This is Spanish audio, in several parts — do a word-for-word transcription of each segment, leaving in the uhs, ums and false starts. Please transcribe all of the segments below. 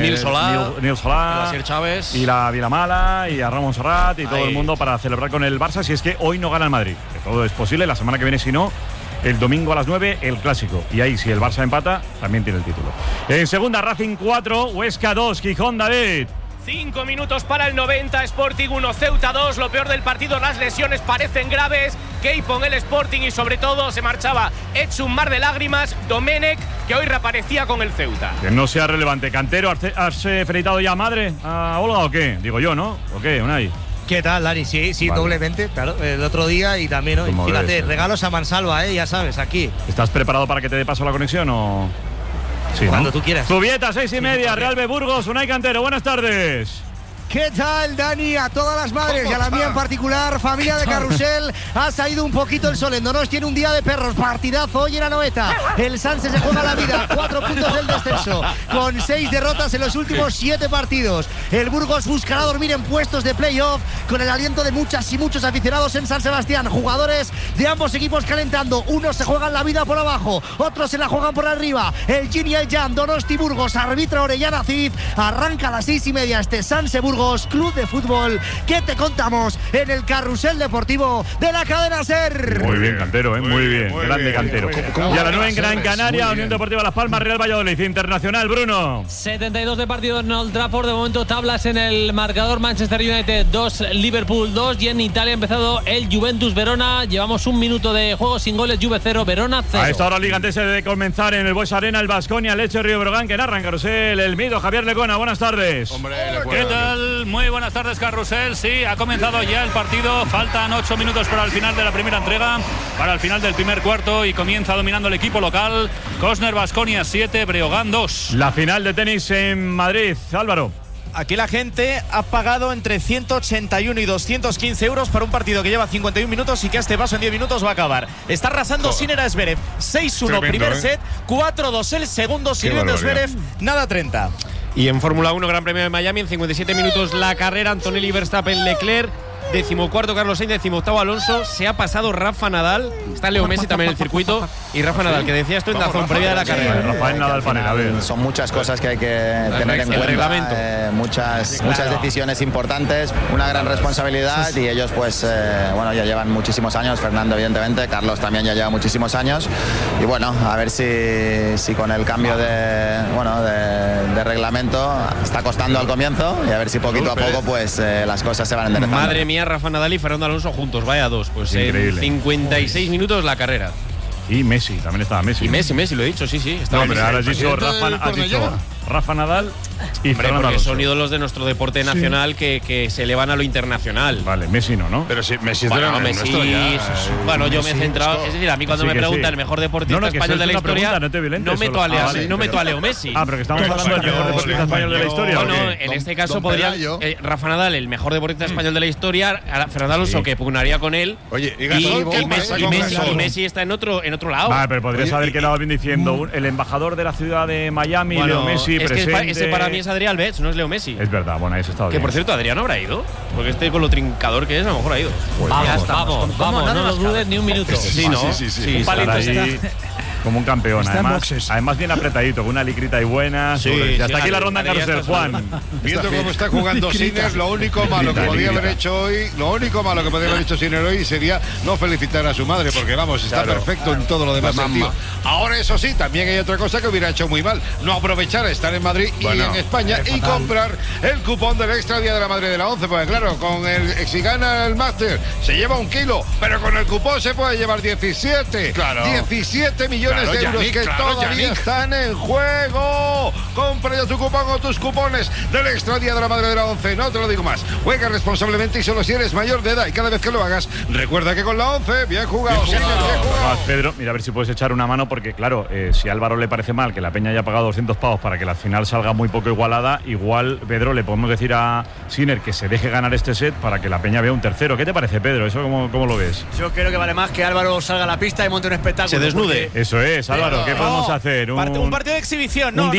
Nil Solá, Nil Solá, Asier Chávez y la Vilamala y a Ramón Serrat y Ahí. todo el mundo para celebrar con el Barça si es que hoy no gana el Madrid. Que todo es posible, la semana que viene si no, el domingo a las nueve el Clásico. Y ahí si el Barça empata, también tiene el título. En segunda, Racing cuatro, Huesca dos, Gijón, David. Cinco minutos para el noventa, Sporting uno, Ceuta dos. Lo peor del partido, las lesiones parecen graves. Keipon, el Sporting, y sobre todo se marchaba hecho un mar de lágrimas Domenech, que hoy reaparecía con el Ceuta. Que no sea relevante. Cantero, ¿has, has felicitado ya a madre a Olga o qué? Digo yo, ¿no? ¿O qué, Unai? ¿Qué tal, Lari? Sí, sí, vale. doblemente, claro, el otro día y también, ¿no? Fíjate, ves, regalos a mansalva, ¿eh? Ya sabes, aquí. ¿Estás preparado para que te dé paso la conexión o...? Sí, cuando ¿no? tú quieras. Zubieta, seis y media, sí, Real B Burgos, Unai Cantero, buenas tardes. ¿Qué tal, Dani? A todas las madres y a la mía en particular, familia de Carrusel, ha salido un poquito el sol en Donosti. Tiene un día de perros, partidazo hoy en Anoeta. El Sanse se juega la vida, cuatro puntos del descenso, con seis derrotas en los últimos siete partidos. El Burgos buscará dormir en puestos de playoff, con el aliento de muchas y muchos aficionados en San Sebastián. Jugadores de ambos equipos calentando. Unos se juegan la vida por abajo, otros se la juegan por arriba. El Yin y el Yang, Donosti Burgos, arbitra Orellana Cid. Arranca a las seis y media este Sanse Burgos Club de Fútbol, que te contamos en el Carrusel Deportivo de la cadena SER. Muy bien, Cantero, ¿eh? muy, muy bien, muy grande bien, Cantero. Y a las nueve en Gran Canaria, Unión Deportiva Las Palmas, Real Valladolid Internacional, Bruno. setenta y dos de partido en Old Trafford, de momento tablas en el marcador, Manchester United dos, Liverpool dos, y en Italia ha empezado el Juventus Verona. Llevamos un minuto de juego sin goles, Juve cero, Verona cero. A esta hora Liga, antes de comenzar en el Bues Arena, el Baskonia, Lecce, Río Brogan, que narra en Carrusel, el Mido, Javier Lecona, buenas tardes. Hombre, ¿qué tal? Muy buenas tardes, Carrusel. Sí, ha comenzado ya el partido. Faltan ocho minutos para el final de la primera entrega, para el final del primer cuarto, y comienza dominando el equipo local. Cosner Baskonia siete, Breogán dos. La final de tenis en Madrid, Álvaro. Aquí la gente ha pagado entre ciento ochenta y uno y doscientos quince euros para un partido que lleva cincuenta y un minutos y que a este paso en diez minutos va a acabar. Está arrasando Sinner a Zverev. seis uno primer ¿eh? set, cuatro dos el segundo, sirviendo Zverev, nada treinta. Y en Fórmula uno, Gran Premio de Miami, en cincuenta y siete minutos la carrera, Antonelli, Verstappen, Leclerc, decimocuarto Carlos Sainz, decimoctavo Alonso, se ha pasado Rafa Nadal, está Leo Messi también en el circuito, y Rafa Nadal, que decías tú en la zona previa de la carrera. Sí, Rafael Nadal panel, a ver. Son muchas cosas que hay que tener en cuenta, reglamento. Eh, muchas, claro. muchas decisiones importantes, una gran responsabilidad, sí, sí. y ellos pues, eh, bueno, ya llevan muchísimos años, Fernando evidentemente, Carlos también ya lleva muchísimos años, y bueno, a ver si, si con el cambio de, bueno, de, de reglamento está costando al comienzo, y a ver si poquito a poco pues eh, las cosas se van enderezando. Madre mía, Rafa Nadal y Fernando Alonso juntos, vaya dos, pues increíble. En cincuenta y seis minutos la carrera. Y Messi, también estaba Messi. Y Messi, Messi, lo he dicho, sí, sí. Estaba no, pero ahora has dicho Rafa, has dicho Rafa Nadal y Hombre, Fernando porque Alonso. son ídolos de nuestro deporte nacional, sí. que, que se elevan a lo internacional. Vale, Messi no, ¿no? Pero sí, Messi es bueno, de la Messi, nuestro ya. Bueno, yo Messi, me he centrado, esto... es decir, a mí cuando sí, me preguntan sí. el mejor deportista no, no, español de la historia, pregunta, no, te violentes, no meto a Leo, ah, vale, no meto pero... a Leo Messi. Ah, pero que estamos hablando del mejor deportista español de la historia. Bueno, en este caso podría eh, Rafa Nadal, el mejor deportista español de la historia, Fernando Alonso, que pugnaría con él. Oye, y, y, Messi, y, Messi, y Messi está en otro en otro lado. Vale, pero podrías haber quedado bien diciendo el embajador de la ciudad de Miami, bueno, Leo Messi, es presente. Que ese para mí es Adrián Betts, no es Leo Messi. Es verdad, bueno, eso está bien. Que por cierto, Adrián no habrá ido, porque este con lo trincador que es, a lo mejor ha ido. Pues vamos, vamos, vamos, vamos, no lo dudes ni un minuto. Sí, ¿no? Sí, sí, sí. sí un palito ahí como un campeón, además, además bien apretadito, con una licrita y buena. Sí, y hasta sí, aquí la ronda en Carrusel, Juan. Viendo cómo está jugando Sinner, lo único malo que podía haber hecho hoy, lo único malo que podía haber hecho Sinner hoy sería no felicitar a su madre, porque vamos, está claro. perfecto en todo lo demás. Tío. Ahora, eso sí, también hay otra cosa que hubiera hecho muy mal, no aprovechar estar en Madrid bueno, y en España y comprar el cupón del extra día de la madre de la once, porque claro, con el si gana el máster se lleva un kilo, pero con el cupón se puede llevar diecisiete. Claro. diecisiete millones claro, de euros Yannick, que claro, todavía Yannick. están en juego. Compra ya tu cupón o tus cupones del extra día de la madre de la once. No te lo digo más. Juega responsablemente y solo si eres mayor de edad. Y cada vez que lo hagas, recuerda que con la once, bien jugado. Bien jugado. Bien jugado. Vas, Pedro, mira a ver si puedes echar una mano, porque claro, eh, si a Álvaro le parece mal que la Peña haya pagado doscientos pavos para que la final salga muy poco igualada, igual, Pedro, le podemos decir a Sinner que se deje ganar este set para que la Peña vea un tercero. ¿Qué te parece, Pedro? ¿Eso cómo, cómo lo ves? Yo creo que vale más que Álvaro salga a la pista y monte un espectáculo. Se desnude. Eso es, Álvaro. ¿Qué podemos hacer? Un, un partido de exhibición, ¿no? Un diablo, no sé. un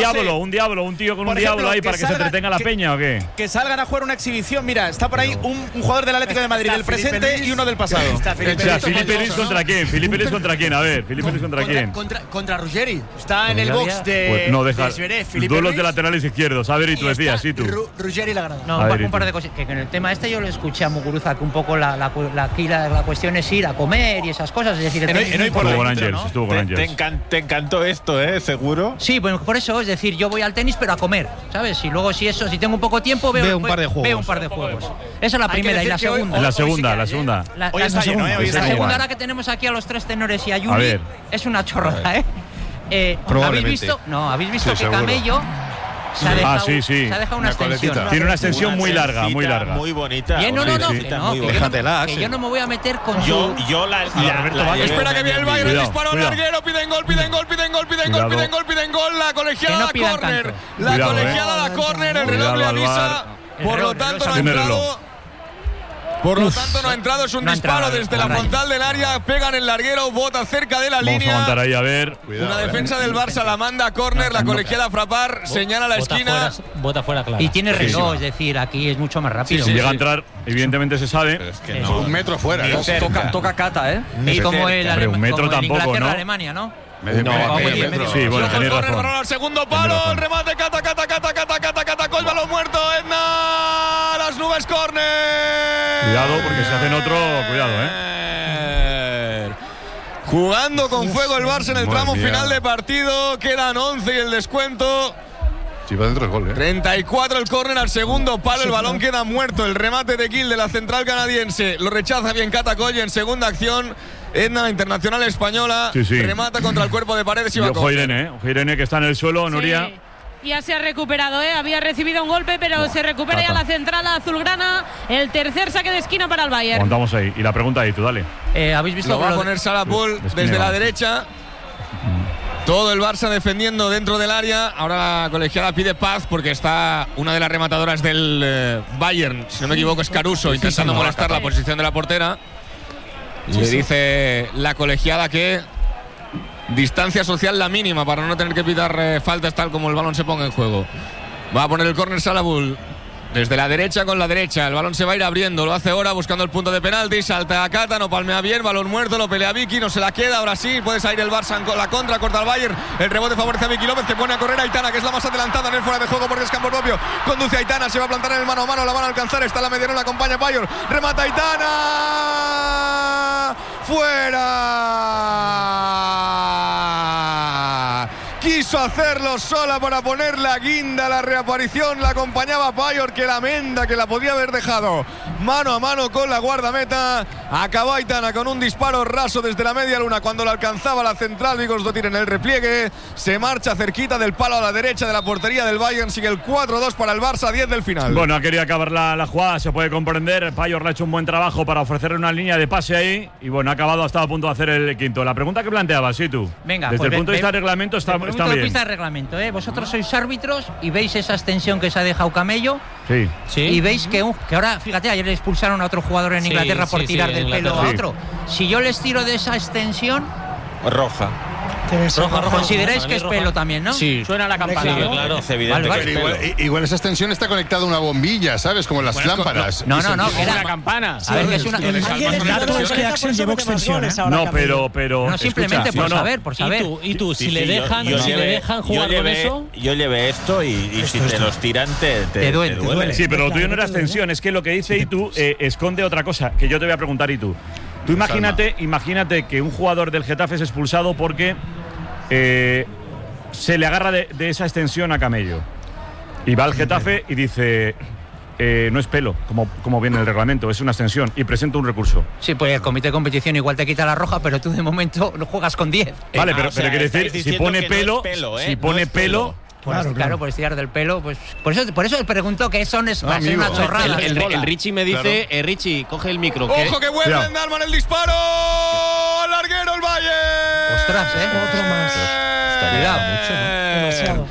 un diablo, un tío con Por un ejemplo, diablo ahí que para que se salgan- entretenga la que- peña o qué. Que salgan a jugar una exhibición. Mira, está por ahí un, un jugador del Atlético de Madrid, del presente y uno del pasado. Está O Felipe sea, Luis Filipe tocando Luis oso, ¿no? contra quién, Filipe Luis contra quién, a ver, Filipe Luis contra quién. Contra, contra Ruggeri. Está en el box de, Pues no, deja. de Zverev. Felipe Duelos Luis de laterales izquierdos. A ver, y tú y está decías, sí, tú. Ru- Ruggeri la grada. No, A un, ver, par, ¿y un par tú? de cosas. Que en el tema este yo le escuché a Muguruza que un poco la, la, la, aquí la, la cuestión es ir a comer y esas cosas. Es decir, el En hoy- tenis en hoy es por muy Estuvo con bonito, Ángels, ¿no? estuvo con Te, Ángels. te encan- te encantó esto, ¿eh? Seguro. Sí, bueno, por eso, es decir, yo voy al tenis pero a comer, ¿sabes? Y luego si eso, si tengo un poco de tiempo veo, Veo un par de juegos. Veo un par de juegos. Esa es la Hay que primera y la decir que hoy- segunda. La hoy sí segunda, que la hay, ¿eh? segunda. La, Hoy la está lleno, segunda, ¿eh? Hoy está la lleno. segunda ahora que tenemos aquí a los tres tenores y a Yuri ver. es una chorrada, ¿eh? eh ¿Habéis Probablemente. visto? No, habéis visto Sí, que seguro. Camello se ha Ah, dejado, sí, sí. se ha dejado una, Una extensión. coletita. Tiene una extensión muy larga, muy trencita larga. Muy bonita. Bien, no, una no, no, que trencita no, muy que bonita. yo no, Déjatela, que Axel. yo no me voy a meter con Yo, su… yo la, la, Roberto la Valle. llevé Espera un que viene año el en Bayern, mi el vida. disparo Cuidado. larguero, piden gol, piden gol, piden gol, piden gol, Cuidado. piden gol, piden gol, la colegiada Que no da pidan córner, tanto. la Cuidado, colegiada da córner, el reloj Cuidado, le Alvar. avisa, El por reloj, lo el tanto reloj no ha Tiene reloj. entrado. Por lo tanto no ha entrado, es un No ha disparo entrado, desde a la raya. frontal del área, pegan el larguero, bota cerca de la Vamos a línea. aguantar ahí a ver. Una defensa del Barça la manda a córner, la colegiada Frapar señala la Bota esquina. fuera, bota fuera, claro. Y tiene Sí, reloj, sí. es decir, aquí es mucho más Si rápido. llega a entrar, evidentemente se sabe. Pero es que Sí. no. Un metro fuera. ¿no? cerca. Toca cata, ¿eh? Y como el, Hombre, un metro como el tampoco, Inglaterra, ¿no? Alemania, ¿no? Medio- No, medio- medio medio metro. metro. Sí, bueno, Ojo, tenéis córner, razón. balón al segundo Tenéis palo, razón. el remate, cata, cata, cata, cata, cata, cata, col, balón muerto, Edna, las nubes, córner. Cuidado, porque si hacen otro, cuidado, ¿eh? Jugando con fuego el Barça en el Madre tramo mía. final de partido, quedan once y el descuento. Si va dentro el gol, ¿eh? treinta y cuatro el córner al segundo palo, el balón queda muerto, el remate de Gil de la central canadiense, lo rechaza bien Catacoll en segunda acción. Edna, la internacional española, Sí, sí. remata contra el cuerpo de Paredes y Y va a ojo córner. Irene, ¿eh? Ojo Irene que está en el suelo, Nuria. Sí, ya se ha recuperado, ¿eh? Había recibido un golpe, pero Buah, se recupera ya tata. la central azulgrana. El tercer saque de esquina para el Bayern. Aguantamos ahí. Y la pregunta ahí, tú dale. Eh, ¿Habéis visto Lo va a lo de- poner Salapol Es que desde me la va. derecha. Todo el Barça defendiendo dentro del área. Ahora la colegiada pide paz porque está una de las rematadoras del eh, Bayern, si no me equivoco, es Caruso, intentando molestar la posición de la portera. Le dice la colegiada que distancia social la mínima para no tener que pitar eh, faltas tal como el balón se ponga en juego. Va a poner el córner Salabul. Desde la derecha con la derecha, el balón se va a ir abriendo, lo hace ahora buscando el punto de penalti, salta a Cata, no palmea bien, balón muerto, lo pelea Vicky, no se la queda, ahora sí, puede salir el Barça con la contra, corta al Bayern, el rebote favorece a Vicky López que pone a correr a Aitana, que es la más adelantada en el fuera de juego porque es campo propio, conduce a Aitana, se va a plantar en el mano a mano, la van a alcanzar, está la mediana, la acompaña Bayor, remata Aitana, fuera. Quiso hacerlo sola para poner la guinda, la reaparición, la acompañaba Bayor que la menda que la podía haber dejado mano a mano con la guardameta. Acabó Aitana con un disparo raso desde la media luna cuando la alcanzaba la central. Vigos lo tira en el repliegue, se marcha cerquita del palo a la derecha de la portería del Bayern. Sigue el cuatro dos para el Barça, diez del final. Bueno, quería acabar la, la jugada, se puede comprender. Payor le ha hecho un buen trabajo para ofrecerle una línea de pase ahí. Y bueno, ha acabado, ha estado a punto de hacer el quinto. La pregunta que planteabas, sí, tú. Venga, Desde pues el ve- punto de vista ve- del reglamento está, Desde el está punto de bien. vista del reglamento, ¿eh? Vosotros sois árbitros y veis esa extensión que se ha dejado Camello. Sí. Sí. Y veis que, un- que ahora, fíjate, ayer le expulsaron a otro jugador en Sí, Inglaterra por sí, sí, tirar en del pelo Inglaterra. a Sí. otro. Si yo les tiro de esa extensión, Roja. Roja, roja. consideráis Para que mí es roja. pelo también, ¿no? Sí. Suena la campana. Sí, claro. Es evidente Vale, que es vale. pelo. Igual, igual esa extensión está conectada a una bombilla, ¿sabes? Como en las lámparas. No, no, no, que Una era. campana. A ver, que es una. Alguien el dato es que Axel llevó extensión, ¿eh? No, pero, pero. No, simplemente escucha, por no, no. saber, por ¿Y saber. tú, y tú Sí, si sí, le yo- dejan, yo si le llevé- dejan yo jugar con llevé- eso? Yo llevé esto y, y si te los tiran te, te, Te duele, te te duele. Sí, pero lo tuyo no era extensión, es que lo que dice Itu eh, esconde otra cosa, que yo te voy a preguntar, Itu. Tú imagínate, imagínate que un jugador del Getafe es expulsado porque eh, se le agarra de, de esa extensión a Camello. Y va al Getafe y dice, eh, no es pelo, como, como viene el reglamento, es una extensión, y presenta un recurso. Sí, pues el comité de competición igual te quita la roja, pero tú de momento no juegas con diez. Vale, Ah, pero, o sea, pero quiere estáis decir, si diciendo pone que no es pelo, pelo, ¿eh? si No pone es pelo, pelo. Pues, Claro, claro, claro. por estirar del pelo, pues por eso, por eso pregunto que son es, va a ser amigo. una chorrada. El, el- el Richie me dice, eh, Richie, coge el micro. que- Ojo que vuelve Cuidado. en Dalman el disparo. Al larguero el Bayern. Ostras, ¿eh? Otro más. Cuidado. Eh, Demasiado.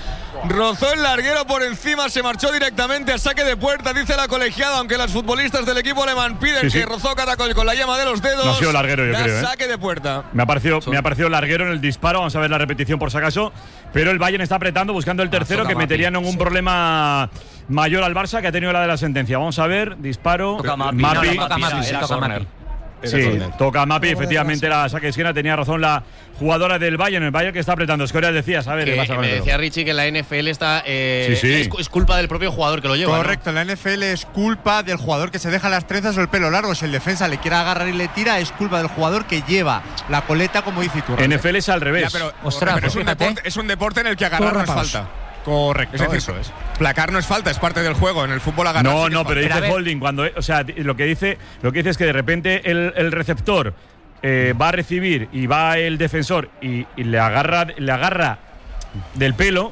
rozó el larguero por encima, se marchó directamente a saque de puerta, dice la colegiada, aunque los futbolistas del equipo alemán piden sí, sí. que rozó Caracol con la yema de los dedos. No ha sido larguero, yo da creo. Saque ¿eh? de puerta. Me ha, parecido, me ha parecido larguero en el disparo, vamos a ver la repetición por si acaso. Pero el Bayern está apretando, buscando el tercero, ah, que metería en un sí. problema mayor al Barça, que ha tenido la de la sentencia. Vamos a ver, disparo. Toca Mapi. Mapi. No, no, toca Mapi, sí, sí, toca Mapi. Sí, toca Mapi, efectivamente era saque de esquina, tenía razón la jugadora del Bayern, el Bayern que está apretando. Escoria decías, a ver, que, pasa con me el decía Richie que la N F L está eh, sí, sí. Es, es culpa del propio jugador que lo lleva. Correcto, ¿no? la N F L es culpa del jugador que se deja las trenzas o el pelo largo. Si el defensa le quiere agarrar y le tira, es culpa del jugador que lleva la coleta, como dice tú. N F L es al revés. Ya, pero, Ostras, pero es, un deporte, es un deporte en el que agarrar no es falta. Correcto, es decir, eso es. Placar no es falta, es parte del juego. En el fútbol agarrar. No, sí no, es pero falta. dice holding cuando, o sea, lo que dice, lo que dice es que de repente el, el receptor eh, va a recibir y va el defensor y, y le agarra, le agarra del pelo.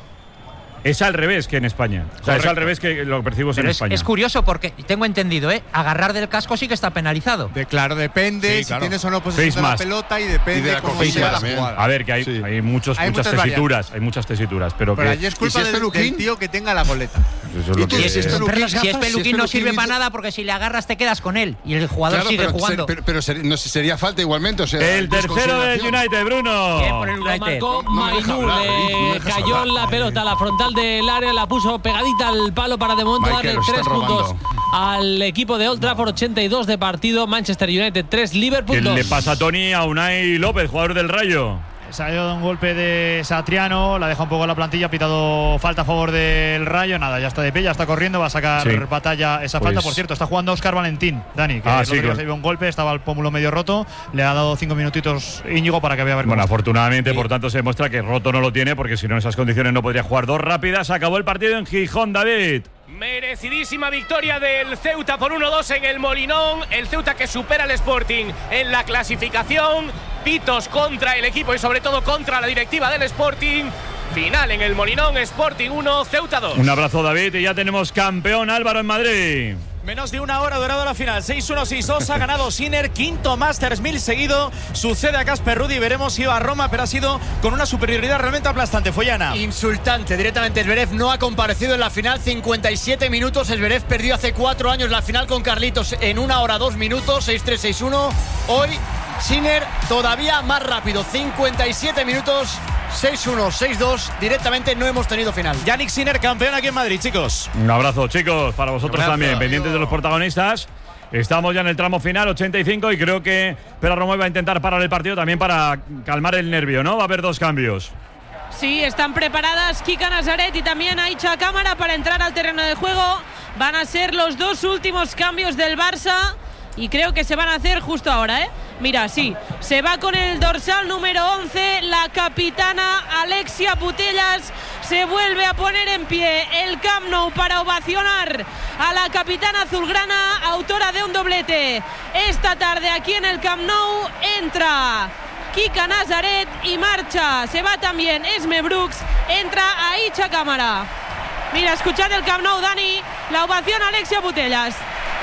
Es al revés que en España. O sea, es al revés que lo percibimos Pero en es, España. Es curioso porque tengo entendido, ¿eh? Agarrar del casco sí que está penalizado. De, claro, depende Sí, si claro. tienes o no posesión Face de la mask. pelota y depende Y de la cómo cofilla sea la también. jugada. A ver, que hay, Sí. hay, muchos, Hay muchas muchas tesituras, hay muchas tesituras, pero, Pero que allí es culpa si es del, peluquín? del tío que tenga la coleta. eso es lo que- Y si, es, peluquín, pero las si es gafas, peluquín si es no sirve peluquín- para nada porque si le agarras te quedas con él y el jugador Claro, sigue pero, jugando. Pero, pero ser- no sé, sería falta igualmente. O sea, El tercero del United, Bruno. Bien por el Lo United. marcó No me deja Mainu, hablar, no me le dejas cayó hablar. en la pelota a la frontal del área, la puso pegadita al palo para de momento Michael, darle lo están tres puntos robando. al equipo de Old Trafford. ochenta y dos de partido, Manchester United tres, Liverpool ¿Qué dos. le pasa a Tony a Unai López, jugador del Rayo? Salió de un golpe de Satriano, la deja un poco la plantilla, ha pitado falta a favor del Rayo. Nada, ya está de pie, ya está corriendo, va a sacar Sí. batalla esa Pues- falta. Por cierto, está jugando Óscar Valentín, Dani, que Ah, el sí, otro día claro. se dio un golpe, estaba el pómulo medio roto, le ha dado cinco minutitos Íñigo para que vea a ver Bueno, cómo está. afortunadamente, por tanto, se demuestra que roto no lo tiene, porque si no, en esas condiciones no podría jugar. Dos rápidas, acabó el partido en Gijón, David. Merecidísima victoria del Ceuta por uno dos en el Molinón. El Ceuta que supera al Sporting en la clasificación. Pitos contra el equipo y sobre todo contra la directiva del Sporting. Final en el Molinón, Sporting uno, Ceuta dos. Un abrazo, David, y ya tenemos campeón Álvaro en Madrid. Menos de una hora durado la final. seis uno seis dos ha ganado Sinner, quinto Masters mil seguido. Sucede a Casper Ruud y veremos si iba a Roma, pero ha sido con una superioridad realmente aplastante. Follana. Insultante, directamente Zverev no ha comparecido en la final. cincuenta y siete minutos. Zverev perdió hace cuatro años la final con Carlitos en una hora dos minutos. seis tres seis uno. Hoy Sinner todavía más rápido. cincuenta y siete minutos. seis uno seis dos. Directamente no hemos tenido final. Yannick Sinner, campeón aquí en Madrid, chicos. Un abrazo, chicos, para vosotros Un abrazo. también, pendientes de los protagonistas. Estamos ya en el tramo final, ochenta y cinco, y creo que Pera Romeu va a intentar parar el partido también para calmar el nervio, ¿no? Va a haber dos cambios. Sí, están preparadas Kika Nazaret y también Aicha Cámara para entrar al terreno de juego. Van a ser los dos últimos cambios del Barça y creo que se van a hacer justo ahora, ¿eh? Mira, sí, se va con el dorsal número once, la capitana Alexia Putellas se vuelve a poner en pie el Camp Nou para ovacionar a la capitana azulgrana, autora de un doblete. Esta tarde aquí en el Camp Nou entra Kika Nazaret y marcha, se va también Esme Brooks, entra Aicha Cámara. Mira, escuchad el Camp Nou, Dani, la ovación a Alexia Putellas.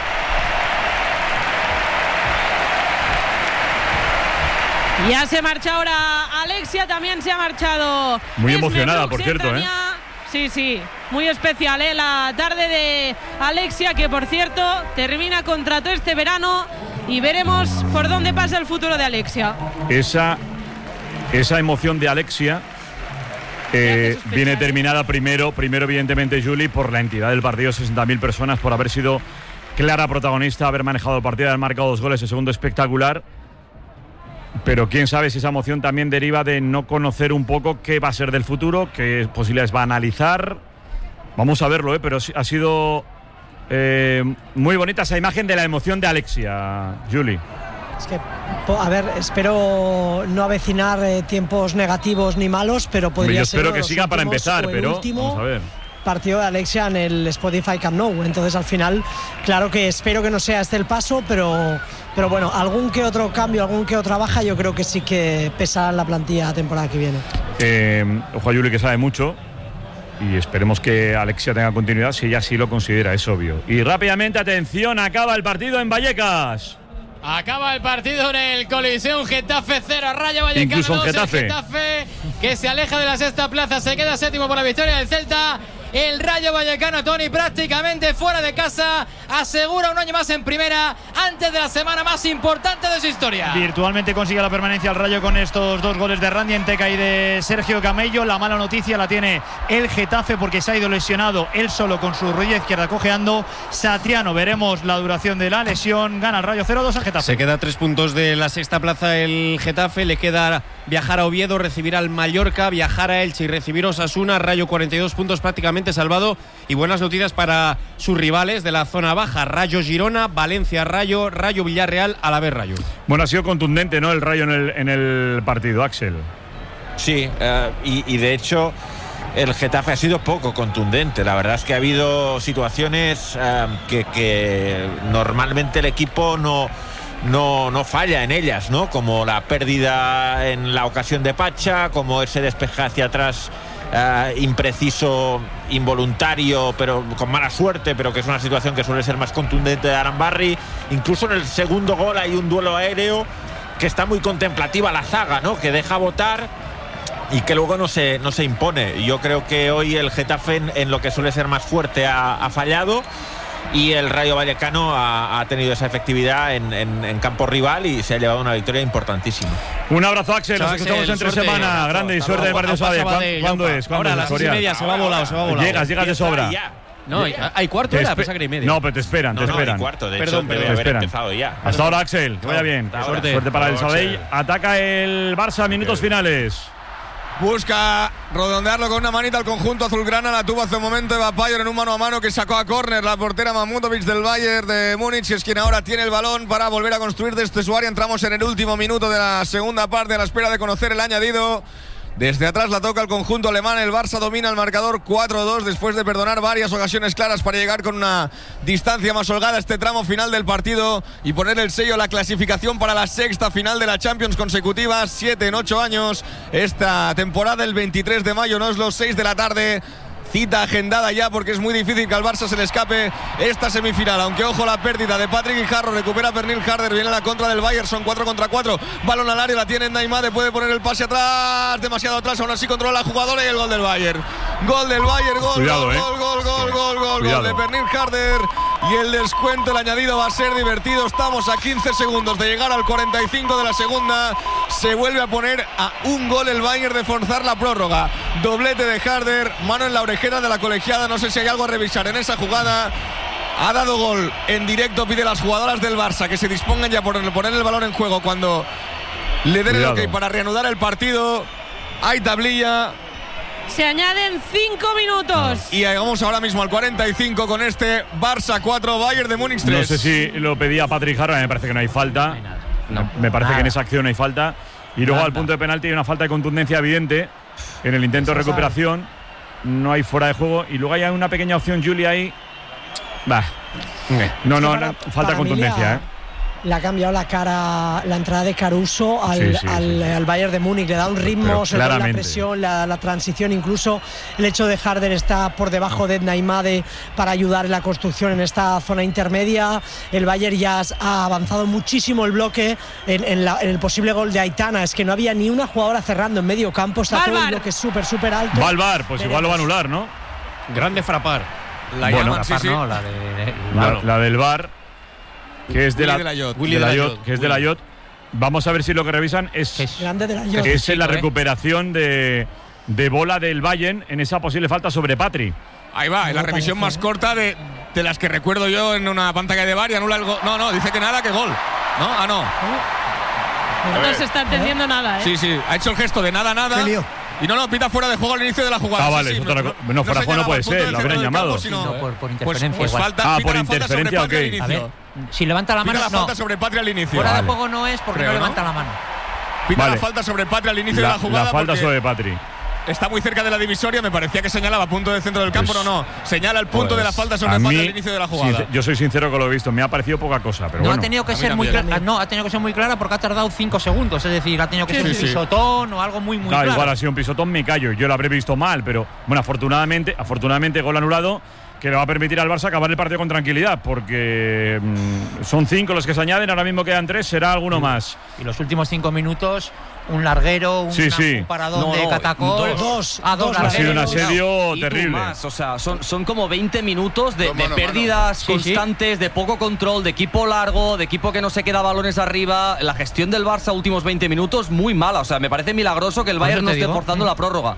Ya se marcha ahora Alexia, también se ha marchado. Muy Esme emocionada, Brooks, por cierto, entra ¿eh? ya. Sí, sí, muy especial, ¿eh? La tarde de Alexia, que por cierto termina contrato este verano y veremos por dónde pasa el futuro de Alexia. Esa, esa emoción de Alexia eh, viene terminada primero, primero evidentemente, Juli, por la entidad del partido, sesenta mil personas, por haber sido clara protagonista, haber manejado el partido, haber marcado dos goles, el segundo espectacular. Pero quién sabe si esa emoción también deriva de no conocer un poco qué va a ser del futuro, qué posibilidades va a analizar. Vamos a verlo, ¿eh? Pero ha sido eh, muy bonita esa imagen de la emoción de Alexia, Juli. Es que, a ver, espero no avecinar eh, tiempos negativos ni malos, pero podría Yo ser espero uno de que los siga para últimos empezar, o el pero último vamos a ver. partido de Alexia en el Spotify Camp Nou. Entonces, al final, claro que espero que no sea este el paso, pero, pero bueno, algún que otro cambio, algún que otra baja, yo creo que sí que pesa en la plantilla la temporada que viene. Eh, ojo a Juli, que sabe mucho, y esperemos que Alexia tenga continuidad si ella sí lo considera, es obvio. Y rápidamente, atención, acaba el partido en Vallecas. Acaba el partido en el Coliseum. Getafe cero, Rayo Vallecano Incluso dos. Getafe. El Getafe que se aleja de la sexta plaza, se queda séptimo por la victoria del Celta. El Rayo Vallecano, Tony, prácticamente fuera de casa, asegura un año más en primera antes de la semana más importante de su historia. Virtualmente consigue la permanencia al Rayo con estos dos goles de Randy Enteca y de Sergio Camello. La mala noticia la tiene el Getafe porque se ha ido lesionado él solo con su rodilla izquierda cojeando. Satriano, veremos la duración de la lesión. Gana el Rayo cero dos al Getafe. Se queda a tres puntos de la sexta plaza el Getafe. Le queda viajar a Oviedo, recibir al Mallorca, viajar a Elche y recibir a Osasuna. Rayo cuarenta y dos puntos prácticamente salvado. Y buenas noticias para sus rivales de la zona baja: Rayo Girona, Valencia Rayo, Rayo Villarreal, Alavés Rayo. Bueno, ha sido contundente, ¿no? El Rayo en el, en el partido, Axel. Sí, uh, y, y de hecho el Getafe ha sido poco contundente. La verdad es que ha habido situaciones uh, que, que normalmente el equipo no, no, no falla en ellas, ¿no? Como la pérdida en la ocasión de Pacha, como ese despeje hacia atrás Uh, impreciso, involuntario, pero con mala suerte, pero que es una situación que suele ser más contundente de Arambarri. Incluso en el segundo gol hay un duelo aéreo que está muy contemplativa la zaga, ¿no? Que deja botar y que luego no se, no se impone. Yo creo que hoy el Getafe en, en lo que suele ser más fuerte ha, ha fallado, y el Rayo Vallecano ha, ha tenido esa efectividad en, en, en campo rival y se ha llevado una victoria importantísima. Un abrazo, Axel. Chao, Nos escuchamos Axel, entre suerte. semana. Grande y suerte del partido Sabadell. ¿Cuándo, ¿Cuándo es? ¿Cuándo Ahora, es? a las seis y media se va volado, se va volado. Llegas, llegas de sobra. No, hay cuarto, Te era, espe- pensaba que era y media. No, pero te esperan, te No, no, esperan. hay cuarto, de hecho, Perdón, debe perdón. haber Esperan. empezado ya. Hasta ahora, Axel. Que vaya bien. Hasta Suerte, ahora. Suerte para el Hasta Sabadell. ahora. Ataca el Barça, minutos finales. Busca redondearlo con una manita al conjunto azulgrana. La tuvo hace un momento Eva Payor en un mano a mano que sacó a córner la portera Mahmutovic del Bayern de Múnich, y es quien ahora tiene el balón para volver a construir desde su área. Entramos en el último minuto de la segunda parte a la espera de conocer el añadido. Desde atrás la toca el conjunto alemán. El Barça domina el marcador cuatro dos después de perdonar varias ocasiones claras para llegar con una distancia más holgada a este tramo final del partido y poner el sello a la clasificación para la sexta final de la Champions consecutiva, siete en ocho años. Esta temporada el veintitrés de mayo, no es los seis de la tarde. Cita agendada ya porque es muy difícil que al Barça se le escape esta semifinal. Aunque ojo la pérdida de Patrick Guijarro, recupera Pernil Harder, viene la contra del Bayern, son cuatro contra cuatro. Balón al área, la tiene Naimade, puede poner el pase atrás, demasiado atrás, aún así controla la jugadora y el gol del Bayern. Gol del Bayern, gol, Cuidado, gol, eh. gol, gol, gol, gol, gol, Cuidado. gol de Pernil Harder. Y el descuento, el añadido va a ser divertido. Estamos a quince segundos de llegar al cuarenta y cinco de la segunda. Se vuelve a poner a un gol el Bayern de forzar la prórroga. Doblete de Harder, mano en la orejera de la colegiada. No sé si hay algo a revisar en esa jugada. Ha dado gol en directo, pide a las jugadoras del Barça que se dispongan ya por poner el balón en juego cuando le den el Cuidado. ok para reanudar el partido. Hay tablilla. Se añaden cinco minutos. Y llegamos ahora mismo al cuarenta y cinco con este Barça cuatro, Bayern de Múnich tres. No sé si lo pedía Patrick Harra, me parece que no hay falta. Me parece Nada. que en esa acción no hay falta. Y luego Nada. al punto de penalti hay una falta de contundencia evidente en el intento de recuperación. No hay fuera de juego. Y luego hay una pequeña opción, Julia, ahí. Bah. No, no, no, falta para mí contundencia, la- ¿eh? Le ha cambiado la cara, la entrada de Caruso al, Sí, sí, al, sí, sí. al Bayern de Múnich. Le da un ritmo, Pero sobre todo la claramente. presión, la, la transición. Incluso el hecho de Harder está por debajo de Naimade para ayudar en la construcción en esta zona intermedia. El Bayern ya ha avanzado muchísimo el bloque en, en la- en el posible gol de Aitana. Es que no había ni una jugadora cerrando en medio campo. Está todo el Bálvar. bloque súper, súper alto. Va al V A R, pues igual lo va a anular, ¿no? Grande frapar. La Bueno, llaman, sí, sí. No, la de. La, la del V A R, que es de Willy la, de la Llot. Willy de la Llot, que es de la Llot. Vamos a ver si lo que revisan es, Grande de la Llot. es en la chico, ¿eh? recuperación de, de bola del Bayern en esa posible falta sobre Patri. Ahí va, en la No revisión parece, más ¿eh? corta de, de las que recuerdo yo en una pantalla de V A R y anula el gol. No, no, dice que nada, que gol. ¿No? Ah, no. No se está entendiendo nada, ¿eh? Sí, sí, ha hecho el gesto de nada, nada. Qué lío. Y no, no, pita fuera de juego al inicio de la jugada. Ah, Sí, vale, sí, es otra co- no, fuera de juego no señalaba puede el punto ser, del lo centro habrían del campo, llamado. sino- No, por- por pues, interferencia pues igual. falta, Ah, pita por la falta sobre interferencia, Patri al ok. A inicio. ver, si levanta la Pita mano, la no. falta sobre Patri al inicio. Fuera Vale. de juego no es porque Creo, no ¿no? levanta la mano. Pita Vale. la falta sobre Patri al inicio La, de la jugada. la falta porque sobre Patri. está muy cerca de la divisoria, me parecía que señalaba punto del centro del campo, Pues- no, no. Señala el punto Pues, de la falta a sobre Patri mí, al inicio de la jugada. sincer- yo soy sincero con lo que he visto, me ha parecido poca cosa, pero No bueno. ha tenido que a mí ser muy también. clara, no, ha tenido que ser muy clara porque ha tardado cinco segundos, es decir, ha tenido que Sí, ser sí, un sí. pisotón o algo muy muy Claro, claro. igual ha sido un pisotón, me callo. Yo lo habré visto mal, pero bueno, afortunadamente, afortunadamente gol anulado. que le va a permitir al Barça acabar el partido con tranquilidad, porque mmm, son cinco los que se añaden, ahora mismo quedan tres, será alguno y, más. Y los últimos cinco minutos, un larguero, un, sí, sí. un paradón no, de Catacol. Dos, dos, ah, dos, dos ha sido un asedio y terrible. Más, o sea, son, son como veinte minutos de, mano, de pérdidas mano. constantes, sí, sí. de poco control, de equipo largo, de equipo que no se queda balones arriba. La gestión del Barça últimos veinte minutos muy mala. O sea, me parece milagroso que el Bayern no esté digo? forzando la prórroga.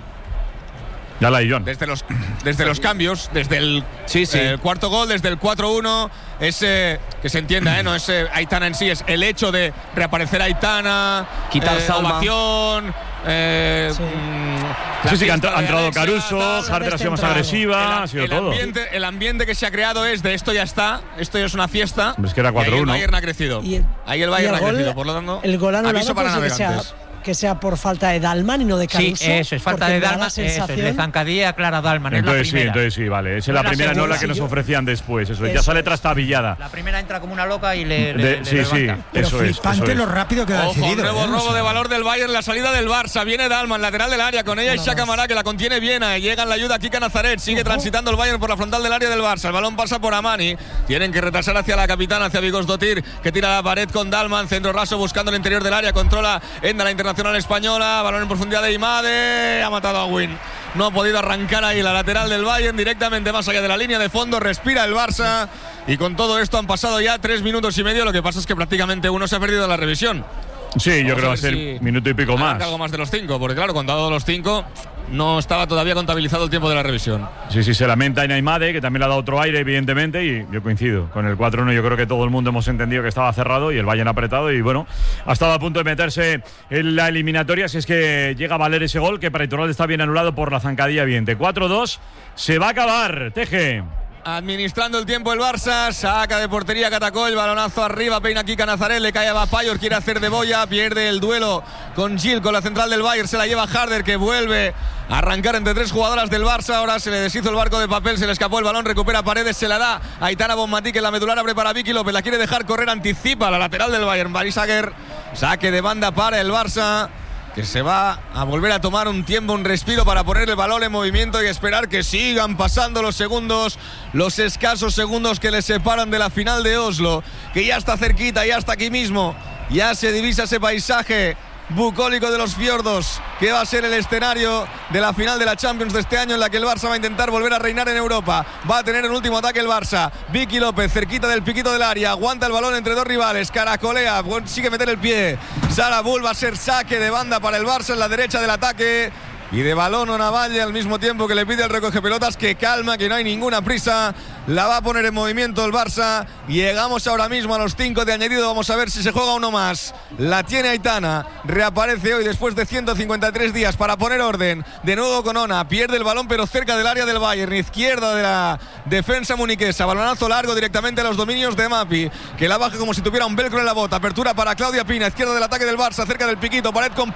Ya la John. Desde los, desde los cambios, desde el, sí, sí. el cuarto gol, desde el cuatro uno, ese, que se entienda, ¿eh? No es eh, Aitana en sí, es el hecho de reaparecer Aitana, quitar eh, Salma. Ovación, eh, Sí. mm, Sí, sí, que ha, entra, ha de entrado Alexia, Caruso, tal. Harder ha sido más agresiva, El, ha sido el todo. ambiente, el ambiente que se ha creado es de esto ya está, esto ya es una fiesta. Es que era cuatro uno. Ahí el Bayern ha crecido. Y el- ahí el Bayern y el ha crecido, gol- por lo tanto, El gol anulado aviso para puede ser que sea, navegantes. que sea por falta de Dalman y no de Sí, Caruso. eso es falta porque de me da la Dalman, eso es, sensación- de zancadilla clara Dalman, Entonces es sí, la primera. entonces sí, vale. Esa es No la es la primera, no segunda, la que sí, nos yo- ofrecían después. Eso, ya Eso. sale trastabillada. La primera entra como una loca y le, De- le, le sí, sí, levanta. Pero eso es. flipante Eso es. lo rápido que ha Ojo, decidido. nuevo ¿eh? robo O sea, de valor del Bayern, la salida del Barça. Viene Dalman, lateral del área, con ella y Camará, que la contiene bien. Llega en la ayuda Kika Nazaret. Sigue transitando el Bayern por la frontal del área del Barça. El balón pasa por Amani. Tienen que retrasar hacia la capitana, hacia Vigos Dotir, que tira la pared con Dalman. Centro raso buscando el interior del área. Controla Enda, la internacional española. Balón en profundidad de Imade. Ha matado a Win. No ha podido arrancar ahí la lateral del Bayern directamente más allá de la línea de fondo. Respira el Barça. Y con todo esto han pasado ya tres minutos y medio. Lo que pasa es que prácticamente uno se ha perdido la revisión. Sí, yo creo que va a ser si minuto y pico más. Algo más de los cinco, porque claro, contado los cinco, no estaba todavía contabilizado el tiempo de la revisión. Sí, sí, se lamenta Inaimade, que también le ha dado otro aire, evidentemente, y yo coincido. Con el cuatro uno yo creo que todo el mundo hemos entendido que estaba cerrado y el Bayern apretado y bueno, ha estado a punto de meterse en la eliminatoria si es que llega a valer ese gol, que para Iturralde está bien anulado por la zancadilla evidente. cuatro dos, se va a acabar, Teje. Administrando el tiempo el Barça, saca de portería Catacol, balonazo arriba, peina Kika Nazaret, le cae a Bapayor, quiere hacer de boya, pierde el duelo con Gil, con la central del Bayern, se la lleva Harder, que vuelve a arrancar entre tres jugadoras del Barça. Ahora se le deshizo el barco de papel, se le escapó el balón, recupera Paredes, se la da a Aitana Bonmatí, que en la medular abre para Vicky López, la quiere dejar correr, anticipa la lateral del Bayern, Barisager, saque de banda para el Barça, que se va a volver a tomar un tiempo, un respiro para poner el balón en movimiento y esperar que sigan pasando los segundos, los escasos segundos que le separan de la final de Oslo, que ya está cerquita, ya está aquí mismo, ya se divisa ese paisaje bucólico de los fiordos, que va a ser el escenario de la final de la Champions de este año, en la que el Barça va a intentar volver a reinar en Europa. Va a tener el último ataque el Barça. Vicky López, cerquita del piquito del área, aguanta el balón entre dos rivales, caracolea, consigue meter el pie. Sara Bull, va a ser saque de banda para el Barça en la derecha del ataque. Y de balón a Navalle al mismo tiempo que le pide al recoge pelotas que calma, que no hay ninguna prisa. La va a poner en movimiento el Barça. Llegamos ahora mismo a los cinco de añadido. Vamos a ver si se juega uno más. La tiene Aitana. Reaparece hoy después de ciento cincuenta y tres días para poner orden. De nuevo con Ona. Pierde el balón pero cerca del área del Bayern. Izquierda de la defensa muniquesa. Balonazo largo directamente a los dominios de Mapi, que la baja como si tuviera un velcro en la bota. Apertura para Claudia Pina. Izquierda del ataque del Barça. Cerca del piquito. Pared con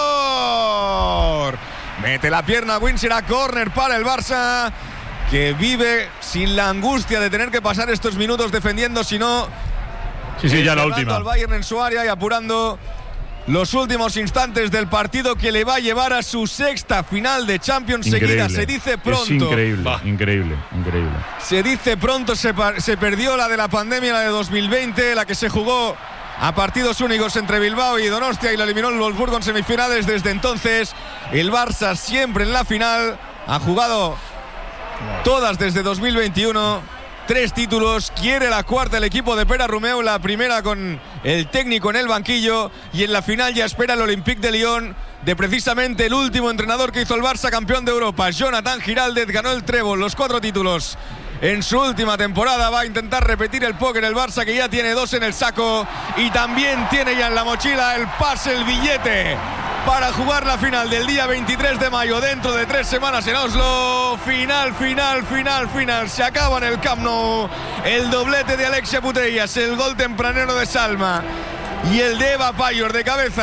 Payor. Mete la pierna Win, será córner para el Barça, que vive sin la angustia de tener que pasar estos minutos defendiendo, sino sí, sí, ya la última. Al Bayern en su área y apurando los últimos instantes del partido que le va a llevar a su sexta final de Champions seguida. Se dice pronto. Es increíble, bah. increíble, increíble. Se dice pronto, se, se perdió la de la pandemia, la de dos mil veinte, la que se jugó a partidos únicos entre Bilbao y Donostia y lo eliminó el Wolfsburgo en semifinales. Desde entonces el Barça siempre en la final, ha jugado todas desde dos mil veintiuno, tres títulos, quiere la cuarta el equipo de Pere Romeu, la primera con el técnico en el banquillo, y en la final ya espera el Olympique de Lyon de precisamente el último entrenador que hizo el Barça campeón de Europa, Jonathan Giraldez. Ganó el trébol, los cuatro títulos en su última temporada. Va a intentar repetir el póker el Barça, que ya tiene dos en el saco y también tiene ya en la mochila el pase, el billete para jugar la final del día veintitrés de mayo, dentro de tres semanas en Oslo. Final, final, final, final. Se acaba en el Camp Nou el doblete de Alexia Putellas, el gol tempranero de Salma y el de Eva Payor de cabeza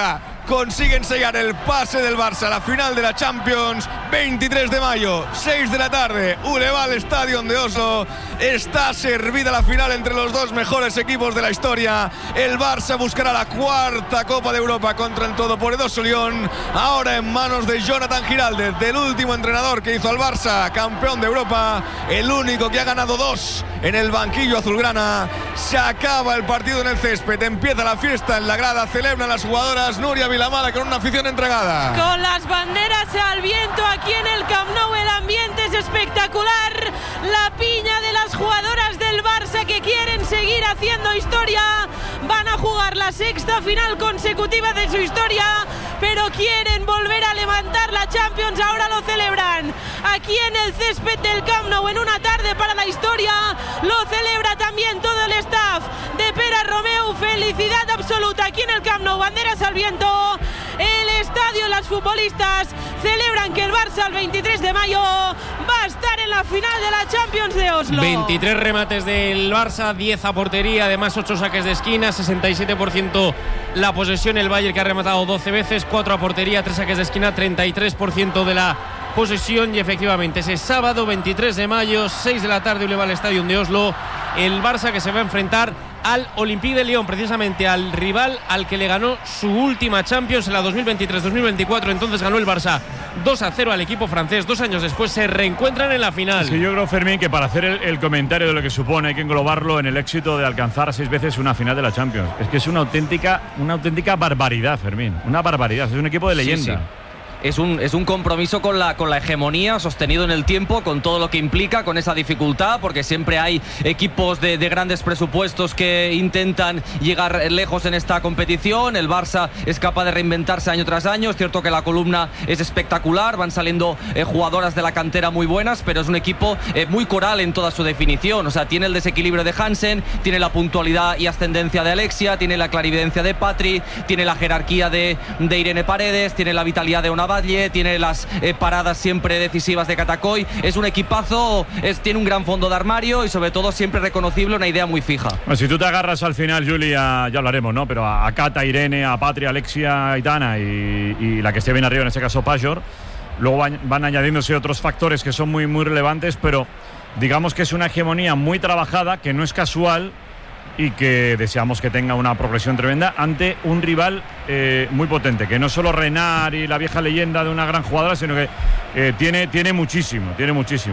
consiguen sellar el pase del Barça a la final de la Champions. Veintitrés de mayo, seis de la tarde, Uleval Stadium de Oslo. Está servida la final entre los dos mejores equipos de la historia. El Barça buscará la cuarta Copa de Europa contra el todopoderoso Lyon, ahora en manos de Jonathan Giraldez, del último entrenador que hizo al Barça campeón de Europa, el único que ha ganado dos en el banquillo azulgrana. Se acaba el partido en el césped, empieza la fiesta en la grada, celebran las jugadoras. Nuria Vilamala con una afición entregada. Con las banderas al viento aquí en el Camp Nou, el ambiente es espectacular. La piña de las jugadoras del Barça que quieren seguir haciendo historia. Van a jugar la sexta final consecutiva de su historia, pero quieren volver a levantar la Champions. Ahora lo celebran aquí en el césped del Camp Nou en una tarde para la historia. Lo celebra también todo el staff de Pere Romeu. Felicidad absoluta aquí en el Camp Nou, banderas al viento. El estadio, las futbolistas celebran que el Barça el veintitrés de mayo va a estar en la final de la Champions de Oslo. veintitrés remates del Barça, diez a portería, además ocho saques de esquina, sesenta y siete por ciento la posesión. El Bayern, que ha rematado doce veces, cuatro a portería, tres saques de esquina, treinta y tres por ciento de la posesión. Y efectivamente ese sábado veintitrés de mayo, seis de la tarde, Uleval Stadium de Oslo, el Barça que se va a enfrentar al Olympique de Lyon, precisamente al rival al que le ganó su última Champions en la dos mil veintitrés dos mil veinticuatro. Entonces ganó el Barça dos a cero al equipo francés. Dos años después se reencuentran en la final. Sí, yo creo, Fermín, que para hacer el, el comentario de lo que supone hay que englobarlo en el éxito de alcanzar seis veces una final de la Champions. Es que es una auténtica, una auténtica barbaridad, Fermín. Una barbaridad. Es un equipo de leyenda. Sí, sí. Es un, es un compromiso con la, con la hegemonía sostenido en el tiempo, con todo lo que implica, con esa dificultad, porque siempre hay equipos de, de grandes presupuestos que intentan llegar lejos en esta competición. El Barça es capaz de reinventarse año tras año. Es cierto que la columna es espectacular, van saliendo eh, jugadoras de la cantera muy buenas, pero es un equipo eh, muy coral en toda su definición. O sea, tiene el desequilibrio de Hansen, tiene la puntualidad y ascendencia de Alexia, tiene la clarividencia de Patri, tiene la jerarquía de, de Irene Paredes, tiene la vitalidad de una Valle, tiene las eh, paradas siempre decisivas de Catacoy. Es un equipazo, es, tiene un gran fondo de armario y sobre todo siempre reconocible, una idea muy fija. Bueno, si tú te agarras al final, Julia, ya hablaremos, ¿no? Pero a, a Cata, Irene, a Patria, Alexia, Aitana y, y la que esté bien arriba, en este caso Pajor. Luego van, van añadiéndose otros factores que son muy, muy relevantes, pero digamos que es una hegemonía muy trabajada, que no es casual y que deseamos que tenga una progresión tremenda ante un rival eh, muy potente, que no solo Renard y la vieja leyenda de una gran jugadora, sino que eh, tiene, tiene muchísimo, tiene muchísimo.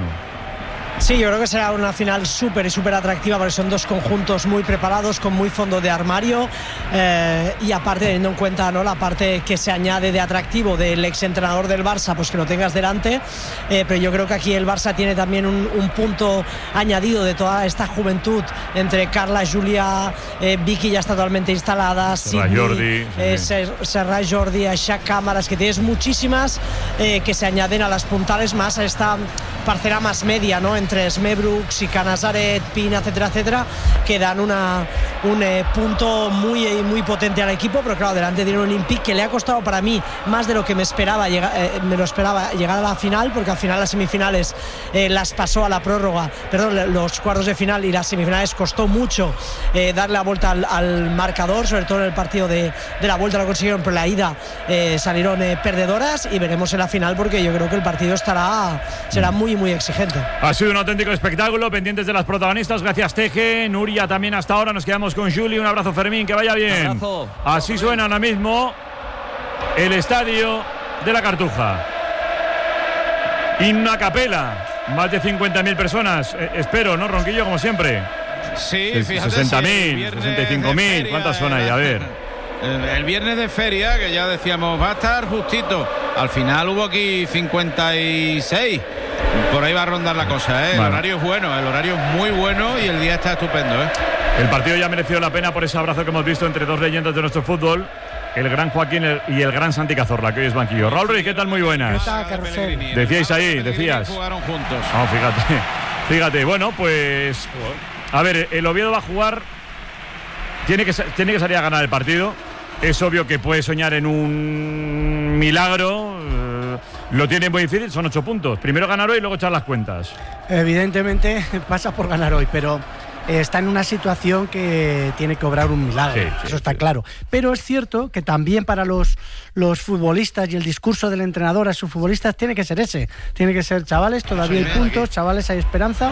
Sí, yo creo que será una final súper y súper atractiva porque son dos conjuntos muy preparados, con muy fondo de armario eh, y aparte teniendo en cuenta, ¿no?, la parte que se añade de atractivo del exentrenador del Barça, pues que lo tengas delante, eh, pero yo creo que aquí el Barça tiene también un, un punto añadido de toda esta juventud entre Carla, Julia, eh, Vicky ya está totalmente instalada, Serra Jordi, eh, sí. Ser, Serra Jordi, Aisha Cámaras, que tienes muchísimas eh, que se añaden a las puntales más a esta parcela más media, ¿no?, entre Smebrooks y Canazaret, Pina, etcétera, etcétera, que dan una, un eh, punto muy, muy potente al equipo, pero claro, delante tiene un Olympique que le ha costado para mí más de lo que me esperaba, llega, eh, me lo esperaba llegar a la final, porque al final las semifinales eh, las pasó a la prórroga, perdón, los cuartos de final y las semifinales costó mucho eh, darle la vuelta al, al marcador, sobre todo en el partido de, de la vuelta lo consiguieron, pero la ida eh, salieron eh, perdedoras y veremos en la final porque yo creo que el partido estará será muy muy exigente. Ha sido un auténtico espectáculo, pendientes de las protagonistas. Gracias, Teje, Nuria también hasta ahora. Nos quedamos con Juli. Un abrazo, Fermín, que vaya bien. Un abrazo. Así suena ahora mismo el estadio de la Cartuja. Himno a capela. Más de cincuenta mil personas. Eh, espero, ¿no, Ronquillo? Como siempre. Sí, fíjate. sesenta mil, sesenta y cinco mil. ¿Cuántas son ahí? A ver. El, el viernes de feria, que ya decíamos, va a estar justito. Al final hubo aquí cincuenta y seis. Por ahí va a rondar la cosa, ¿eh? El Vale. horario es bueno, el horario es muy bueno y el día está estupendo, ¿eh? El partido ya ha merecido la pena por ese abrazo que hemos visto entre dos leyendas de nuestro fútbol, el gran Joaquín y el gran Santi Cazorla, que hoy es banquillo. Raúl Ruiz, ¿qué tal? Muy buenas. ¿Qué tal, Carrusel? Decíais ahí, decías. Jugaron juntos. No, fíjate. Fíjate, bueno, pues. A ver, el Oviedo va a jugar. Tiene que, tiene que salir a ganar el partido. Es obvio que puede soñar en un milagro. eh, Lo tiene muy difícil, son ocho puntos. Primero ganar hoy y luego echar las cuentas. Evidentemente pasa por ganar hoy, pero eh, está en una situación que tiene que obrar un milagro, Sí, eso sí, está sí. claro. Pero es cierto que también para los, los futbolistas y el discurso del entrenador a sus futbolistas tiene que ser ese. Tiene que ser, chavales, todavía hay puntos, chavales, hay esperanza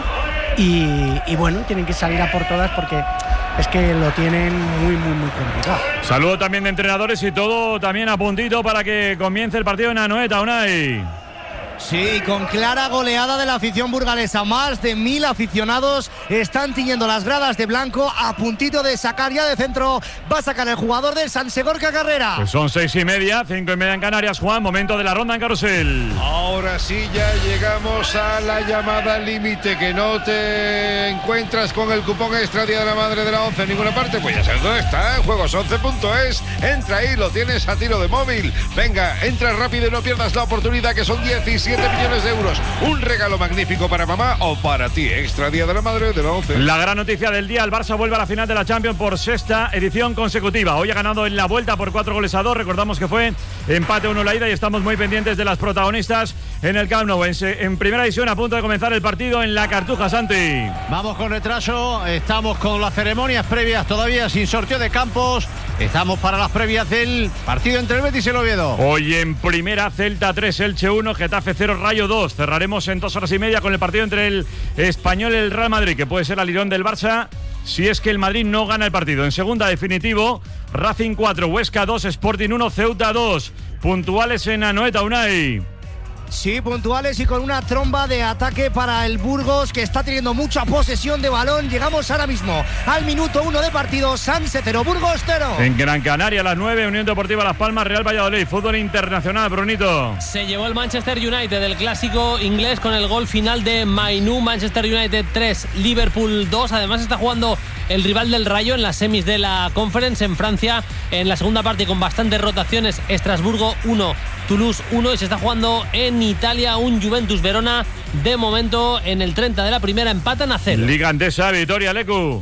y, y bueno, tienen que salir a por todas porque es que lo tienen muy, muy, muy complicado. Saludo también de entrenadores y todo también a puntito para que comience el partido en Anoeta, Unai. Sí, con clara goleada de la afición burgalesa. Más de mil aficionados están tiñendo las gradas de blanco, a puntito de sacar ya de centro. Va a sacar el jugador del San Segorca Carrera. Pues son seis y media, cinco y media en Canarias, Juan. Momento de la ronda en carrusel. Ahora sí ya llegamos a la llamada límite, que no te encuentras con el cupón extra Día de la Madre de la once en ninguna parte. Pues ya sabes dónde está, en juegos once punto es. Entra ahí, lo tienes a tiro de móvil. Venga, entra rápido y no pierdas la oportunidad, que son diecisiete millones de euros. Un regalo magnífico para mamá o para ti. Extra Día de la Madre de la once. La gran noticia del día, el Barça vuelve a la final de la Champions por sexta edición consecutiva. Hoy ha ganado en la vuelta por cuatro goles a dos. Recordamos que fue empate uno la ida y estamos muy pendientes de las protagonistas en el Camp Nou. En, en primera división, a punto de comenzar el partido en la Cartuja, Santi. Vamos con retraso, estamos con las ceremonias previas todavía sin sorteo de campos. Estamos para las previas del partido entre el Betis y el Oviedo. Hoy en primera, Celta tres, Elche uno, Getafe cero, Rayo dos. Cerraremos en dos horas y media con el partido entre el Español y el Real Madrid, que puede ser el alirón del Barça si es que el Madrid no gana el partido. En segunda, definitivo, Racing cuatro, Huesca dos, Sporting uno, Ceuta dos. Puntuales en Anoeta, Unai. Sí, puntuales y con una tromba de ataque para el Burgos, que está teniendo mucha posesión de balón. Llegamos ahora mismo al minuto uno de partido. Sanse cero, Burgos cero. En Gran Canaria, a las nueve, Unión Deportiva Las Palmas, Real Valladolid. Fútbol internacional, Brunito. Se llevó el Manchester United del clásico inglés con el gol final de Mainoo. Manchester United tres, Liverpool dos. Además está jugando el rival del Rayo en las semis de la Conference en Francia. En la segunda parte, con bastantes rotaciones, Estrasburgo uno, Toulouse uno. Y se está jugando en Italia un Juventus Verona. De momento, en el treinta de la primera, empatan a cero. Liga Andesa, Vitoria, Lecu.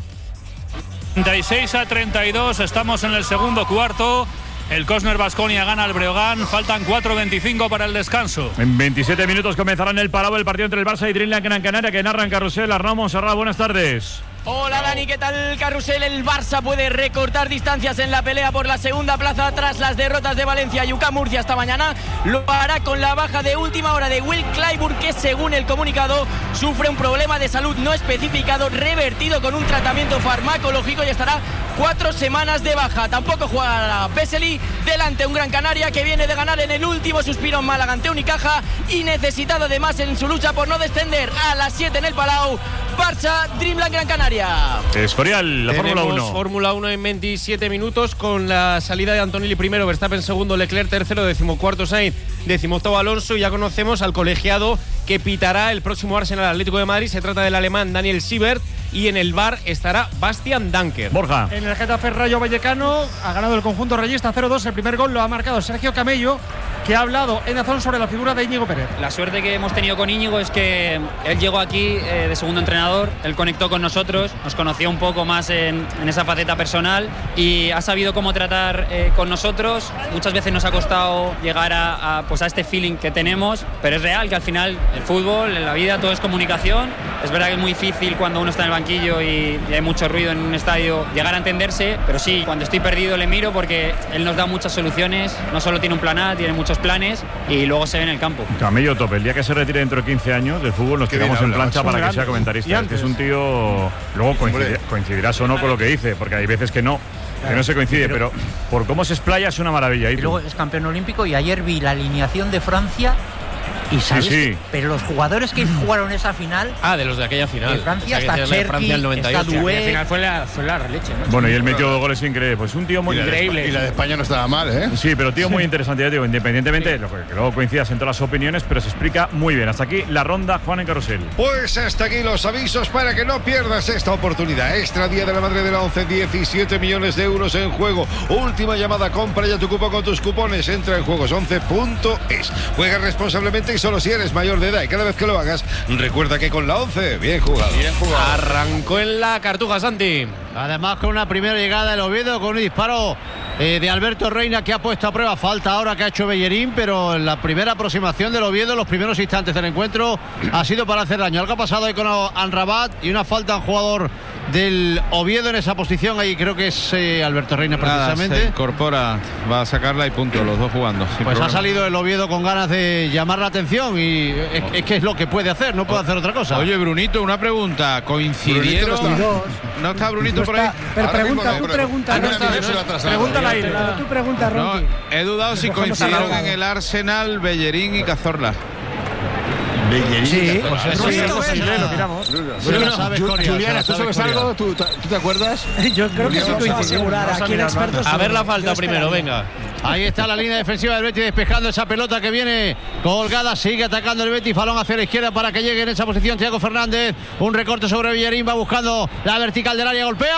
treinta y seis a treinta y dos, estamos en el segundo cuarto. El Cosner Baskonia gana al Breogán. Faltan cuatro veinticinco para el descanso. En veintisiete minutos comenzará en el Palau el partido entre el Barça y Dreamland Gran Canaria, que narra en carrusel. Arnau Montserrat, buenas tardes. Hola Dani, ¿qué tal Carrusel? El Barça puede recortar distancias en la pelea por la segunda plaza tras las derrotas de Valencia y U C A M Murcia esta mañana. Lo hará con la baja de última hora de Will Clyburn, que según el comunicado sufre un problema de salud no especificado, revertido con un tratamiento farmacológico, y estará cuatro semanas de baja. Tampoco jugará Vesely, delante un Gran Canaria que viene de ganar en el último suspiro en Málaga ante Unicaja y necesitado además en su lucha por no descender. A las siete en el Palau, Barça, Dreamland Gran Canaria. Escorial, la Fórmula Tenemos uno. Fórmula uno en veintisiete minutos, con la salida de Antonelli primero, Verstappen segundo, Leclerc tercero, decimocuarto Sainz, decimoctavo Alonso. Y ya conocemos al colegiado que pitará el próximo Arsenal Atlético de Madrid. Se trata del alemán Daniel Siebert, y en el V A R estará Bastian Danker. Borja. En el Getafe Rayo Vallecano ha ganado el conjunto rayista cero dos. El primer gol lo ha marcado Sergio Camello, que ha hablado en Dazón sobre la figura de Íñigo Pérez. La suerte que hemos tenido con Íñigo es que él llegó aquí eh, de segundo entrenador, él conectó con nosotros, nos conoció un poco más en, en esa faceta personal y ha sabido cómo tratar eh, con nosotros. Muchas veces nos ha costado llegar a, a, pues a este feeling que tenemos, pero es real que al final el fútbol, en la vida, todo es comunicación. Es verdad que es muy difícil cuando uno está en el banquillo y, y hay mucho ruido en un estadio llegar a entenderse, pero sí, cuando estoy perdido le miro porque él nos da muchas soluciones, no solo tiene un plan A, tiene muchos planes y luego se ve en el campo. Camello top, el día que se retire dentro de quince años del fútbol nos Qué tiramos bien en habla, plancha son para que grandes. sea Y comentarista. Es que es antes. un tío, luego coincidirá- coincidirás o no con lo que dice, porque hay veces que no, que no se coincide, pero por cómo se explaya es una maravilla. ¿Y Y tú? luego es campeón olímpico y ayer vi la alineación de Francia y sabes, sí. pero los jugadores que jugaron esa final, Ah, de los de aquella final. de Francia, O sea, que está es de Francia del Cherki, noventa y ocho. está Doué. Aquella final Fue la, fue la leche, ¿no? Bueno, y él metió dos goles increíbles. Pues un tío muy Y la de increíble. Espa- y la de España no estaba mal, ¿eh? Sí, pero tío muy interesante, ya digo, independientemente, lo que, que luego coincidas en todas las opiniones, pero se explica muy bien. Hasta aquí la ronda, Juan en Carrusel. Pues hasta aquí los avisos para que no pierdas esta oportunidad. Extra Día de la Madre de la once, diecisiete millones de euros en juego. Última llamada, compra ya tu cupo con tus cupones. Entra en juegos once punto es. Juega responsablemente y solo si eres mayor de edad. Y cada vez que lo hagas, recuerda que con la once, bien jugado. Bien jugado. Arrancó en la Cartuja, Santi. Además, con una primera llegada del Oviedo, con un disparo eh, de Alberto Reina, que ha puesto a prueba falta ahora que ha hecho Bellerín, pero en la primera aproximación del Oviedo, los primeros instantes del encuentro, ha sido para hacer daño. Algo ha pasado ahí con Anrabat y una falta a un jugador del Oviedo en esa posición. Ahí creo que es eh, Alberto Reina Nada, precisamente. se incorpora, va a sacarla y punto, los dos jugando. Pues problema. ha salido el Oviedo con ganas de llamar la atención y es, es que es lo que puede hacer, no puede hacer otra cosa. Oye, Brunito, una pregunta. ¿Coincidieron? Brunito no está. ¿No está Brunito No por está, ahí? pero Ahora pregunta, mismo tú me- pregunta, Ah, no Ronqui. está, yo se la traslado. Pregúntale a él. Pero Pero tú pregunta, No, Ronqui. he dudado si Cogemos coincidieron a la en el Arsenal, Bellerín y Cazorla. Bellerín. Sí, Cazorla. pues eso Sí, es. lo Sí, sabes. lo miramos. Bueno, Sí, lo sabes, Ju- Coria, Juliana, lo ¿tú sabes, sabes Coria. algo? ¿Tú, ¿Tú te acuerdas? Yo creo que sí Vamos a coincidieron. asegurar, Vamos aquí el mirarlo experto antes. A ver la falta Yo primero, esperaría. venga. Ahí está la línea defensiva del Betis despejando esa pelota que viene colgada. Sigue atacando el Betis. Balón hacia la izquierda para que llegue en esa posición Thiago Fernández. Un recorte sobre Bellerín. Va buscando la vertical del área. Golpea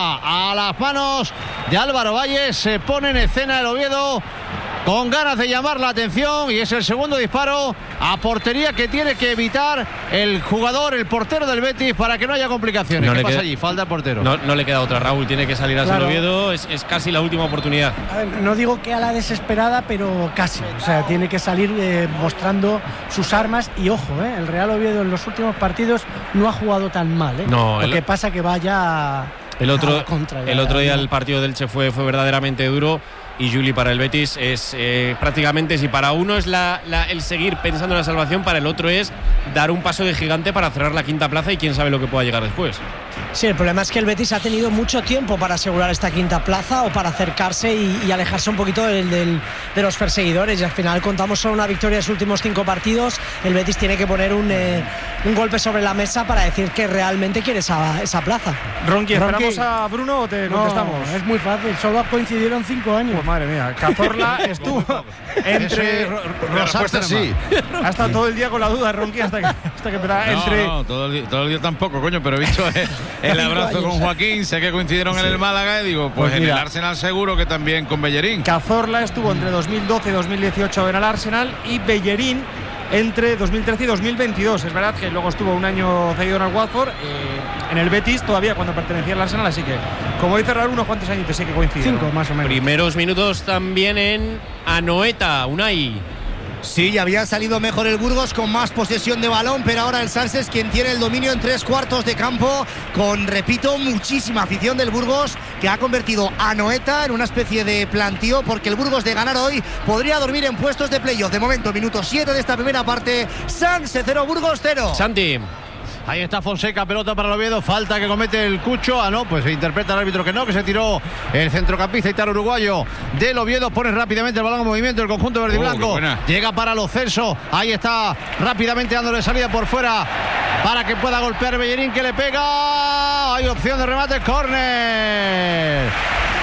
a las manos de Álvaro Valles. Se pone en escena el Oviedo con ganas de llamar la atención y es el segundo disparo a portería que tiene que evitar el jugador, el portero del Betis, para que no haya complicaciones. No ¿Qué le pasa queda- allí? Falta el portero. No, no le queda otra, Raúl. Tiene que salir a Claro. el Oviedo. Es, es casi la última oportunidad. A ver, no digo que a la desesperada, pero casi. O sea, tiene que salir eh, mostrando sus armas. Y ojo, eh, el Real Oviedo en los últimos partidos no ha jugado tan mal. Eh. No, Lo el- que pasa que vaya El a otro, la contra, ya, el otro día ya. el partido del Che fue, fue verdaderamente duro. Y Juli para el Betis es eh, prácticamente, si para uno es la, la- el seguir pensando en la salvación, para el otro es dar un paso de gigante para cerrar la quinta plaza y quién sabe lo que pueda llegar después. Sí, el problema es que el Betis ha tenido mucho tiempo para asegurar esta quinta plaza o para acercarse y, y alejarse un poquito del, del- de los perseguidores. Y al final contamos solo una victoria en los últimos cinco partidos. El Betis tiene que poner un, eh, un golpe sobre la mesa para decir que realmente quiere esa, esa plaza. Ronqui, ¿esperamos Ronqui. a Bruno o te No, contestamos? es muy fácil, solo coincidieron cinco años. Pues madre mía, Cazorla estuvo entre. Eso es ro- La respuesta sí. Ha estado todo el día con la duda, Ronqui, hasta que, hasta que empezaba No, entre. no, todo el, día, todo el día tampoco, coño, pero he visto el, el abrazo con Joaquín, sé que coincidieron en el Málaga y digo, pues, Pues en mira. el Arsenal seguro que también con Bellerín. Cazorla estuvo entre dos mil doce y dos mil dieciocho en el Arsenal y Bellerín entre dos mil trece y dos mil veintidós. Es verdad que luego estuvo un año cedido en el Watford, eh, en el Betis todavía cuando pertenecía al Arsenal, así que como dice Raúl, unos cuantos años sí que coinciden. Cinco más o menos. Primeros minutos también en Anoeta, Unai. Sí, ya había salido mejor el Burgos con más posesión de balón, pero ahora el Sanse es quien tiene el dominio en tres cuartos de campo, con, repito, muchísima afición del Burgos, que ha convertido a Noeta en una especie de plantío, porque el Burgos de ganar hoy podría dormir en puestos de playoff. De momento, minuto siete de esta primera parte, Sanse cero, Burgos cero. Santi. Ahí está Fonseca, pelota para el Oviedo, falta que comete el Cucho. Ah, no, pues se interpreta el árbitro que no, que se tiró el centrocampista italo uruguayo del Oviedo. Pone rápidamente el balón en movimiento el conjunto verde y Oh, blanco. qué buena. Llega para los Celso. Ahí está rápidamente dándole salida por fuera para que pueda golpear Bellerín, que le pega. Hay opción de remate, córner.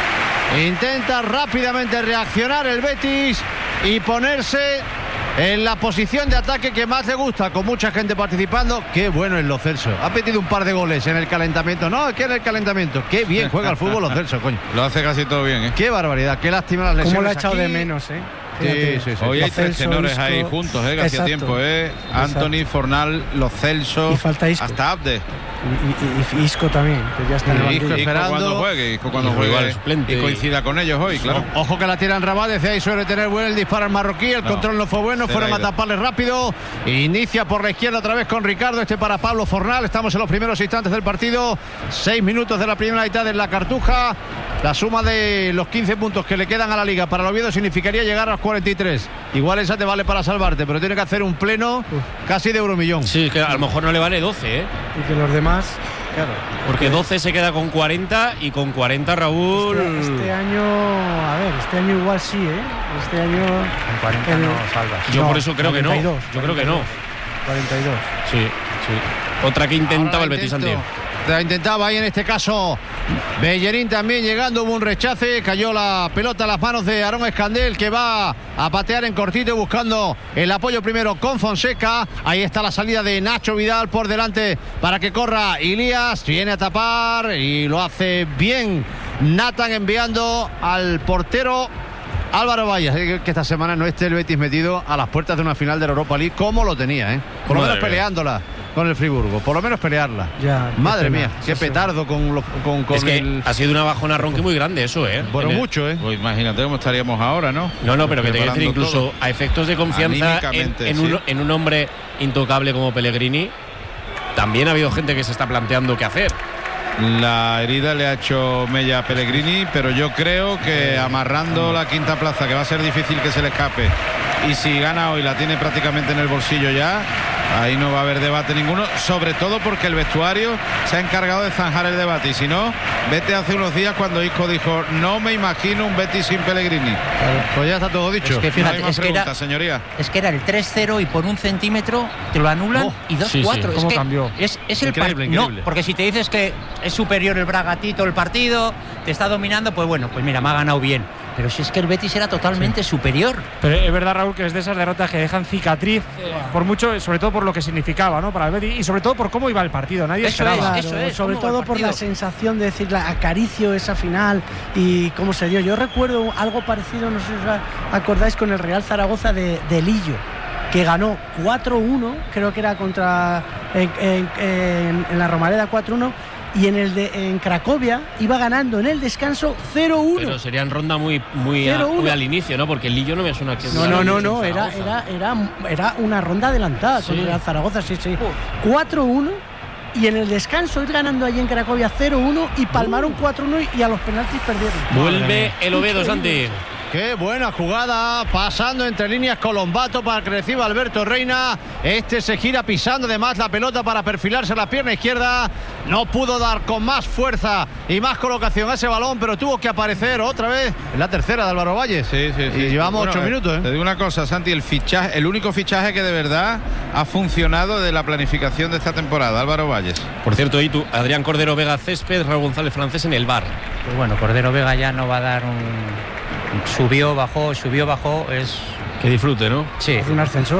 Intenta rápidamente reaccionar el Betis y ponerse en la posición de ataque que más le gusta, con mucha gente participando. Qué bueno es Lo Celso. Ha metido un par de goles en el calentamiento. No, es que en el calentamiento. Qué bien juega el fútbol Lo Celso, coño. Lo hace casi todo bien, ¿eh? Qué barbaridad, qué lástima las lesiones. ¿Cómo lo ha echado aquí. de menos, eh? Sí, Fíjate. sí, sí. Hoy hay Lo tres Celso, tenores Isco. ahí juntos, ¿eh? Que hacía Exacto. tiempo, ¿eh? Anthony, Fornal, Lo Celso. Y falta Isco. Hasta Abde. Y, y- y Isco también, que ya está en el Isco, banquillo. Isco cuando juegue, Isco cuando Y juegue igual suplente. y coincida con ellos hoy, claro. Ojo que la tiran Rabat, desde ahí suele tener buen el disparo al marroquí, el No, control no fue bueno, se fueron le a ha ido. taparle rápido. Inicia por la izquierda otra vez con Ricardo, este para Pablo Fornal. Estamos en los primeros instantes del partido, seis minutos de la primera mitad en la Cartuja. La suma de los quince puntos que le quedan a la liga para el Oviedo significaría llegar a los cuarenta y tres. Igual esa te vale para salvarte, pero tiene que hacer un pleno casi de euromillón. Sí, que a lo mejor no le vale doce, ¿eh? Y que los demás, claro. Porque doce se queda con cuarenta y con cuarenta, Raúl. Este, este año, a ver, este año igual sí, ¿eh? Este año. Con cuarenta el- no salvas. Yo No, por eso creo que no. cuarenta y dos, Yo creo que no. cuarenta y dos. Sí, sí. Otra que intentaba Ahora el Betis, intento- Santiago. La intentaba ahí en este caso Bellerín también llegando, hubo un rechace, cayó la pelota a las manos de Aarón Escandel, que va a patear en cortito buscando el apoyo primero con Fonseca. Ahí está la salida de Nacho Vidal por delante para que corra Ilías, viene a tapar y lo hace bien Nathan, enviando al portero Álvaro Valles, eh, que esta semana no esté el Betis metido a las puertas de una final de la Europa League como lo tenía, ¿eh? Por lo Madre menos mía. peleándola con el Friburgo, por lo menos pelearla. Ya, qué Madre pena. mía, qué Sí, sí. petardo con, lo- con, con Es que el... ha sido una bajona Ronqui muy grande eso, ¿eh? Bueno, En el- mucho, ¿eh? Pues imagínate cómo estaríamos ahora, ¿no? No, no, pero que te quiero decir, Preparando incluso todo. a efectos de confianza en, Anímicamente, en sí. un, en un hombre intocable como Pellegrini, también ha habido gente que se está planteando qué hacer. La herida le ha hecho mella a Pellegrini, pero yo creo que amarrando la quinta plaza, que va a ser difícil que se le escape, y si gana hoy la tiene prácticamente en el bolsillo ya, ahí no va a haber debate ninguno, sobre todo porque el vestuario se ha encargado de zanjar el debate, y si no, vete hace unos días cuando Isco dijo, no me imagino un Betis sin Pellegrini. Pues ya está todo dicho. Es que fíjate, no hay más es, que preguntas, era, señoría. es que era el tres cero y por un centímetro te lo anulan Oh, y dos sí, cuatro. sí. Es ¿Cómo que cambió? Es, es el Increíble, par- increíble. No, porque si te dices que es superior el Bragatito el partido, te está dominando, pues bueno, pues mira, me ha ganado bien. Pero si es que el Betis era totalmente sí. superior. Pero es verdad, Raúl, que es de esas derrotas que dejan cicatriz, eh, por mucho, sobre todo por lo que significaba, ¿no? Para el Betis y sobre todo por cómo iba el partido. Nadie Eso esperaba. es, eso es, sobre todo por la sensación de decir, la acaricio esa final y cómo se dio. Yo recuerdo algo parecido, no sé si os acordáis, con el Real Zaragoza de, de Lillo, que ganó cuatro uno, creo que era contra en, en, en, en la Romareda cuatro uno. Y en el de en Cracovia iba ganando en el descanso cero uno. Pero serían ronda muy muy, a, muy al inicio, ¿no? Porque el Lillo no me suena que No, no, no, no, era, era, era, era una ronda adelantada con Sí. el Zaragoza, sí, sí. cuatro uno y en el descanso ir ganando allí en Cracovia cero uno y palmaron cuatro uno y a los penaltis perdieron. Vuelve el Oviedo, Increíble. Santi. Qué buena jugada, pasando entre líneas Colombato para que reciba Alberto Reina. Este se gira pisando además la pelota para perfilarse la pierna izquierda. No pudo dar con más fuerza y más colocación a ese balón, pero tuvo que aparecer otra vez en la tercera de Álvaro Valles. Sí, sí, sí. Y llevamos Bueno, ocho eh, minutos. ¿eh? Te digo una cosa, Santi, el fichaje, el único fichaje que de verdad ha funcionado de la planificación de esta temporada, Álvaro Valles. Por cierto, y tú, Adrián Cordero Vega Césped, Raúl González Francés en el bar. Pues bueno, Cordero Vega ya no va a dar un... Subió, bajó, subió, bajó, es... Que disfrute, ¿no? Sí. Es un ascensor.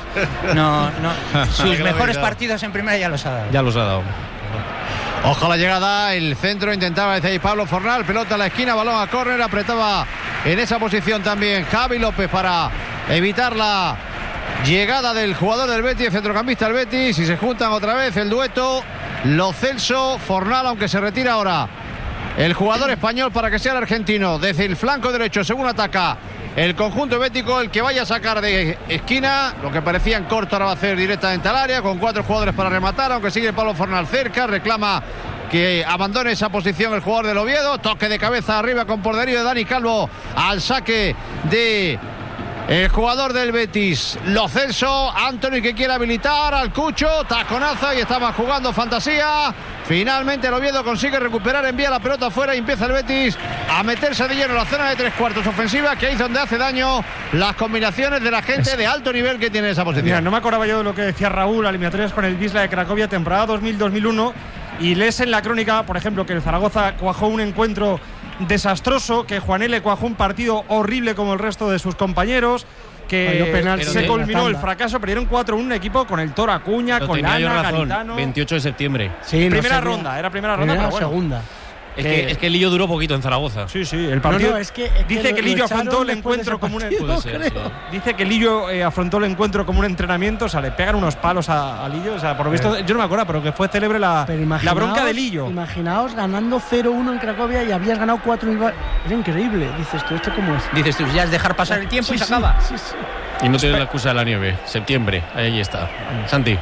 No, no. Sus mejores partidos en primera ya los ha dado. Ya los ha dado. Ojo a la llegada, el centro intentaba decir Pablo Fornal, pelota a la esquina, balón a córner, apretaba en esa posición también Javi López para evitar la llegada del jugador del Betis, el centrocampista del Betis, y se juntan otra vez el dueto Lo Celso, Fornal, aunque se retira ahora el jugador español para que sea el argentino desde el flanco derecho, según ataca el conjunto bético, el que vaya a sacar de esquina, lo que parecía en corto ahora va a hacer directamente al área, con cuatro jugadores para rematar, aunque sigue Pablo Fornal cerca, reclama que abandone esa posición el jugador del Oviedo, toque de cabeza arriba con poderío de Dani Calvo al saque de el jugador del Betis, Lo Celso, Anthony que quiere habilitar al Cucho, taconaza y estaban jugando fantasía. Finalmente el Oviedo consigue recuperar, envía la pelota afuera y empieza el Betis a meterse de lleno en la zona de tres cuartos ofensiva, que ahí es donde hace daño las combinaciones de la gente de alto nivel que tiene esa posición. Mira, no me acordaba yo de lo que decía Raúl, eliminatorias con el Wisla de Cracovia, temporada dos mil dos mil uno, y lees en la crónica, por ejemplo, que el Zaragoza cuajó un encuentro desastroso, que Juan L. cuajó un partido horrible como el resto de sus compañeros, que penal, se culminó el fracaso, perdieron cuatro uno un equipo con el Toro Acuña, Lo con tenía yo Lana, razón, Garitano. veintiocho de septiembre. Sí, primera ronda, era primera ronda, pero bueno. segunda. Es que, es que el Lillo duró poquito en Zaragoza. Sí, sí, el partido. No, no, es que, es que dice lo- que lo Lillo echaron afrontó el después de encuentro ese como un partido, Puede ser, creo. sí. Dice que Lillo eh, afrontó el encuentro como un entrenamiento, o sea, le pegan unos palos a, a Lillo, o sea, por lo visto, yo no me acuerdo, pero que fue célebre la, Pero la bronca de imaginaos- Lillo. Imaginaos ganando cero uno en Cracovia y habías ganado cuatro en Bilbao. Era increíble, dices tú, ¿esto cómo es? Dices tú, ya es dejar pasar el tiempo Sí, y se sí, acaba. sí, sí. Y no tiene la excusa de la nieve. Septiembre, ahí está. Santi.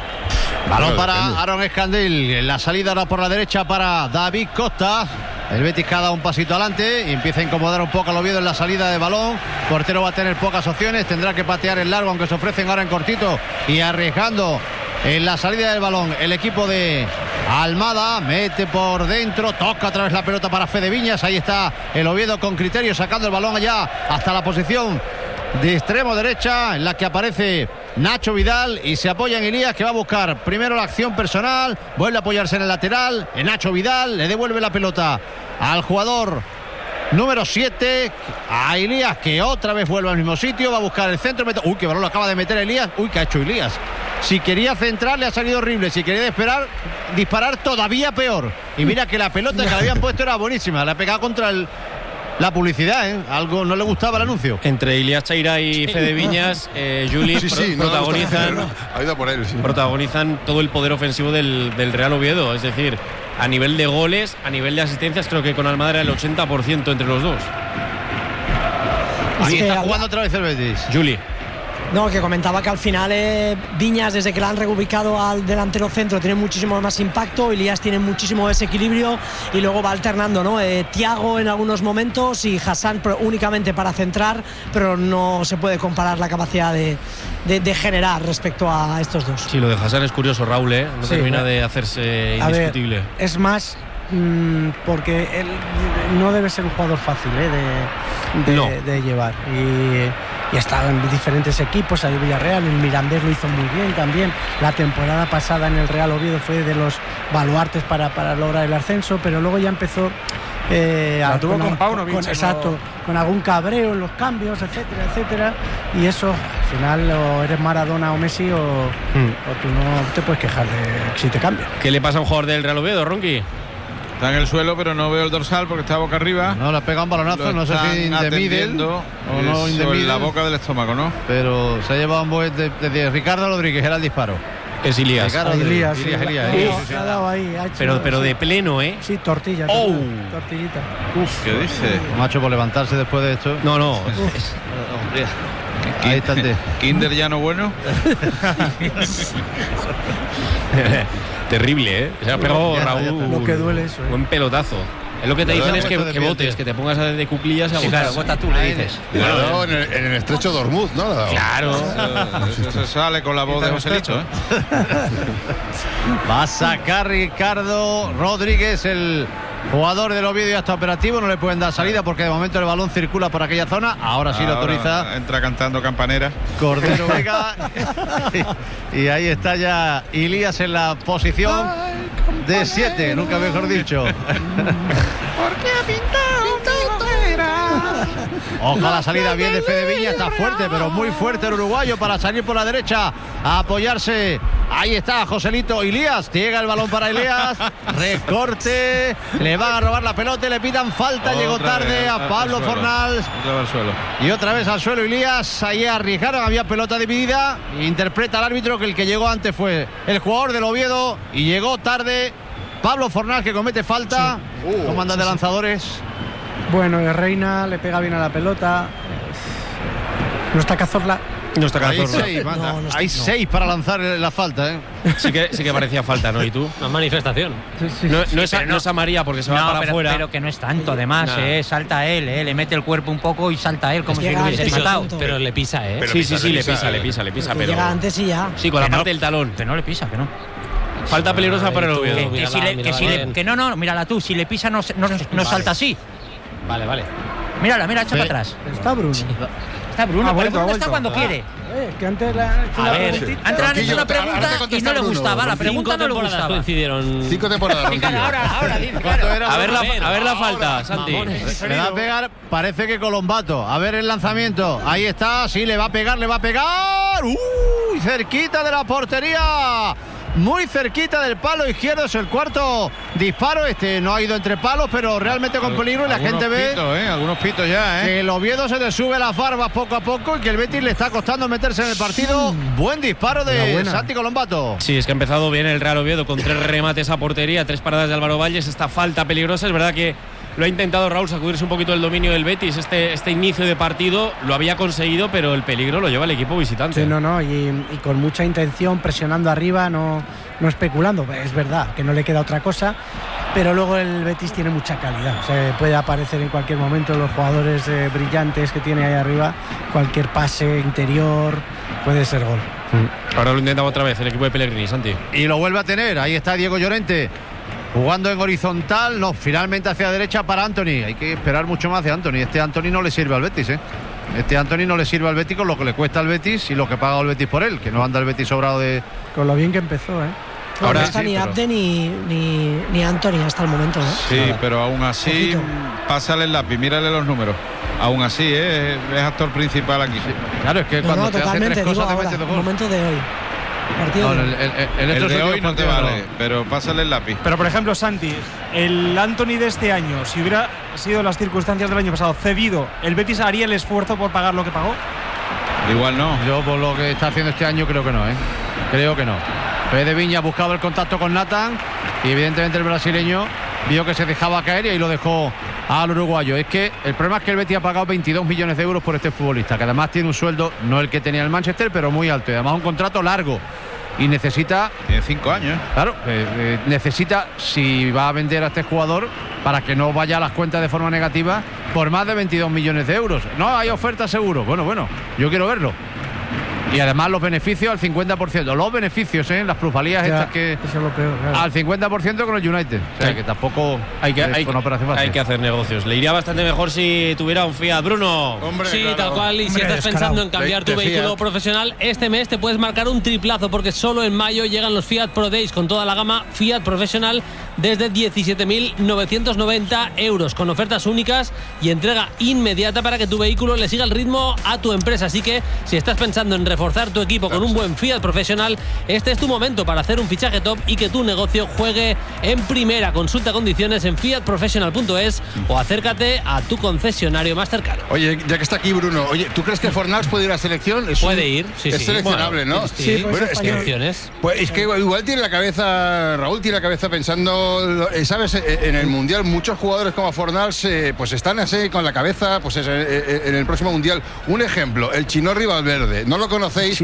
Balón para Aaron Escandil, en la salida ahora por la derecha para David Costa. El Betis cada un pasito adelante y empieza a incomodar un poco al Oviedo en la salida de balón. Portero va a tener pocas opciones, tendrá que patear el largo, aunque se ofrecen ahora en cortito y arriesgando en la salida del balón el equipo de Almada. Mete por dentro, toca otra vez la pelota para Fede Viñas. Ahí está el Oviedo con criterio, sacando el balón allá hasta la posición de extremo derecha, en la que aparece Nacho Vidal y se apoya en Elías, que va a buscar primero la acción personal, vuelve a apoyarse en el lateral, en Nacho Vidal le devuelve la pelota al jugador número siete, a Elías, que otra vez vuelve al mismo sitio, va a buscar el centro, mete... uy, qué balón lo acaba de meter Elías, uy, qué ha hecho Elías. Si quería centrar le ha salido horrible, si quería esperar, disparar todavía peor, y mira que la pelota que le habían puesto era buenísima, la ha pegado contra el la publicidad, ¿eh? Algo no le gustaba el anuncio. Entre Ilias Chaira y Fede Viñas, eh, Juli Sí, sí, pro- no, protagonizan, no, ha ido por él, sí. protagonizan todo el poder ofensivo del, del Real Oviedo. Es decir, a nivel de goles, a nivel de asistencias, creo que con Almada era el ochenta por ciento entre los dos. Ahí está jugando otra vez el Betis. Juli. No, que comentaba que al final eh, Viñas, desde que la han reubicado al delantero centro, tiene muchísimo más impacto, Elías tiene muchísimo desequilibrio y luego va alternando, ¿no? Eh, Thiago en algunos momentos y Hassan únicamente para centrar, pero no se puede comparar la capacidad de, de, de generar respecto a estos dos. Sí, lo de Hassan es curioso, Raúl, ¿eh? No Sí, termina ¿no? de hacerse A ver, indiscutible. es más mmm, porque él no debe ser un jugador fácil ¿eh? de, de, No. de llevar y, y ha estado en diferentes equipos, en el Villarreal, en el Mirandés lo hizo muy bien también. La temporada pasada en el Real Oviedo fue de los baluartes para, para lograr el ascenso, pero luego ya empezó eh, La a- tuvo con al- Paunovic, con- ¿no? exacto, con algún cabreo en los cambios, etcétera, etcétera, y eso al final o eres Maradona o Messi o, o tú no te puedes quejar de si te cambian. ¿Qué le pasa a un jugador del Real Oviedo, Ronqui? Está en el suelo, pero no veo el dorsal porque está boca arriba. No, le ha pegado un balonazo, Lo no sé si están in the middle atendiendo, o no in the eso en middle. la boca del estómago, ¿no? Pero se ha llevado un buen de, de- de Ricardo Rodríguez, era el disparo. Es Ilías. Ricardo Ahí, Rodríguez, Elías, sí, Elías, la- Elías, la- Elías, la- sí, sí. la ha dado ahí, ha hecho- Pero, pero sí. de pleno, ¿eh? Sí, tortilla. Oh. tortilla, Tortillita. Uf, ¿qué dice? Macho, por levantarse después de esto. No, no. Hombre, ahí está el de- Kinder ya no bueno. Terrible, ¿eh? Se ha pegado Ya está, ya Raúl. está. Lo que duele eso, ¿eh? Buen pelotazo. Es lo que te Pero dicen lo es ha que, puesto de que pie, botes, tío. que te pongas de cuclillas y a Sí, botar. claro, bota tú, le dices. Claro, en el, en el estrecho de Hormuz, ¿no? La- Claro. Eso, eso se sale con la voz de Joselito, ¿eh? Va a sacar Ricardo Rodríguez, el jugador del Oviedo, ya está operativo. No le pueden dar salida porque de momento el balón circula por aquella zona. Ahora sí lo Ahora autoriza entra cantando campanera. Cordero Vega. Y ahí está ya Ilías en la posición de siete, nunca mejor dicho. Ojalá la salida bien de Fede Viña, está fuerte, pero muy fuerte el uruguayo para salir por la derecha a apoyarse. Ahí está Joselito Ilías, llega el balón para Ilías, recorte, le van a robar la pelota y le pitan falta, llegó Otra tarde vez a al Pablo suelo. Fornals. Otra vez al suelo. Y otra vez al suelo Ilías, ahí arriesgaron, había pelota dividida, interpreta el árbitro que el que llegó antes fue el jugador del Oviedo y llegó tarde Pablo Fornals, que comete falta. Uh, ¿Cómo andan de lanzadores? Bueno, el Reina le pega bien a la pelota. No está Cazorla. No está Hay Cazorla. seis, manda. No, no está- Hay no. seis para lanzar la falta, ¿eh? Sí que, sí que parecía falta, ¿no? ¿Y tú? Una manifestación. Sí, sí, No, sí. no, es, a, pero no no- es a María porque se va No, para pero, afuera. pero que no es tanto, además, Nah. eh, salta él, eh, le mete el cuerpo un poco y salta él como si Llega lo hubiese antes, matado. punto. Pero le pisa, ¿eh? Pero sí, pisa, sí, sí, le le pisa, pisa, le eh. pisa, le pisa, Que pero. llega antes y ya. Sí, con la Que no, parte del talón. Que no le pisa, que no. Falta peligrosa para el tú, Oviedo. Que, que mírala, si le- que mírala si le- bien. que no, no, mírala tú, si le pisa no, se- no, no Vale. salta así. Vale, vale. Mírala, mira, echa Sí. para atrás. Está Bruno. Está Bruno, Ha pero vuelto, ha Bruno está vuelto. cuando Ah. quiere. Eh, que antes la, que A la ver, preguntita- antes le han hecho Ronquillo, una ahora te pregunta y contesta no le Bruno. gustaba. La Cinco pregunta no le temporadas gustaba. coincidieron. Cinco temporadas, Fíjate, Ronquillo. ahora, ahora, dice, ¿Cuánto claro. era? A ver la, ver, a ver la ahora, falta, Santi. mamones. Le va a pegar, parece que Colombato. A ver el lanzamiento. Ahí está, sí, le va a pegar, le va a pegar. ¡Uy! Cerquita de la portería. Muy cerquita del palo izquierdo. Es el cuarto disparo. Este no ha ido entre palos, pero realmente con peligro. Y la Algunos gente ve pitos, ¿eh? Algunos pitos ya, ¿eh? que el Oviedo se le sube las barbas poco a poco y que el Betis le está costando meterse en el partido. Buen disparo de Enhorabuena. Santi Colombato. Sí, es que ha empezado bien el Real Oviedo con tres remates a portería, tres paradas de Álvaro Valles. Esta falta peligrosa, es verdad que lo ha intentado Raúl sacudirse un poquito el dominio del Betis. Este, este inicio de partido lo había conseguido, pero el peligro lo lleva el equipo visitante. Sí, no, no, y, y con mucha intención, presionando arriba, no, no especulando. Es verdad que no le queda otra cosa, pero luego el Betis tiene mucha calidad. O sea, puede aparecer en cualquier momento los jugadores eh, brillantes que tiene ahí arriba. Cualquier pase interior puede ser gol. Ahora lo intentaba otra vez el equipo de Pellegrini, Santi. Y lo vuelve a tener. Ahí está Diego Llorente. Jugando en horizontal, no, finalmente hacia la derecha para Anthony. Hay que esperar mucho más de Anthony. Este Anthony no le sirve al Betis, ¿eh? Este Anthony no le sirve al Betis con lo que le cuesta al Betis y lo que paga el Betis por él, que no anda el Betis sobrado de... Con lo bien que empezó, ¿eh? No, Ahora no está sí, ni pero- Abde ni, ni, ni Anthony hasta el momento, ¿eh? Sí, pero aún así, Ojito. pásale el lápiz, mírale los números. Aún así, ¿eh? Es actor principal aquí. Claro, es que No, cuando no, te hace totalmente, tres digo cosas te ahora, mete dos el goles. momento de hoy. Partido No, de el, hoy. el- el- el El otro de sentido hoy no te partido, vale, pero pásale el lápiz. Pero por ejemplo, Santi, el Anthony de este año, si hubiera sido las circunstancias del año pasado cedido, ¿el Betis haría el esfuerzo por pagar lo que pagó? Igual no. Yo por lo que está haciendo este año creo que no, ¿eh? Creo que no. Fede Viña ha buscado el contacto con Nathan y evidentemente el brasileño vio que se dejaba caer y ahí lo dejó al uruguayo. Es que el problema es que el Betis ha pagado veintidós millones de euros por este futbolista, que además tiene un sueldo, no el que tenía el Manchester, pero muy alto, y además un contrato largo. Y necesita... Tiene cinco años. Claro, eh, eh, necesita, si va a vender a este jugador, para que no vaya a las cuentas de forma negativa, por más de veintidós millones de euros. No, hay oferta seguro. Bueno, bueno, yo quiero verlo. Y además los beneficios al cincuenta por ciento. Los beneficios, ¿eh? Las plusvalías Ya, estas que... Eso es lo peor, claro. Al cincuenta por ciento con el United. O sea, Sí. que tampoco Hay que, es hay, una operación fácil. hay que hacer negocios. Le iría bastante mejor si tuviera un Fiat, Bruno. Hombre, Sí, claro. tal cual. Y si Hombre, estás descarado. pensando en cambiar De- tu de vehículo Fiat. profesional, este mes te puedes marcar un triplazo porque solo en mayo llegan los Fiat Pro Days con toda la gama Fiat Professional desde diecisiete mil novecientos noventa euros, con ofertas únicas y entrega inmediata para que tu vehículo le siga el ritmo a tu empresa. Así que si estás pensando en reforzar tu equipo con un buen Fiat Professional, este es tu momento para hacer un fichaje top y que tu negocio juegue en primera. Consulta condiciones en fiat professional punto es o acércate a tu concesionario más cercano. Oye, ya que está aquí Bruno, oye, ¿tú crees que Fornals puede ir a selección? Es Puede un- ir, sí, es sí. seleccionable, Bueno, ¿no? sí, sí, Bueno, pues es que, opciones. pues es que igual tiene la cabeza, Raúl tiene la cabeza pensando, eh, ¿sabes? Eh, En el Mundial muchos jugadores como Fornals eh, pues están así con la cabeza pues es, eh, eh, en el próximo Mundial. Un ejemplo, el Chinorri Valverde. No lo conocéis,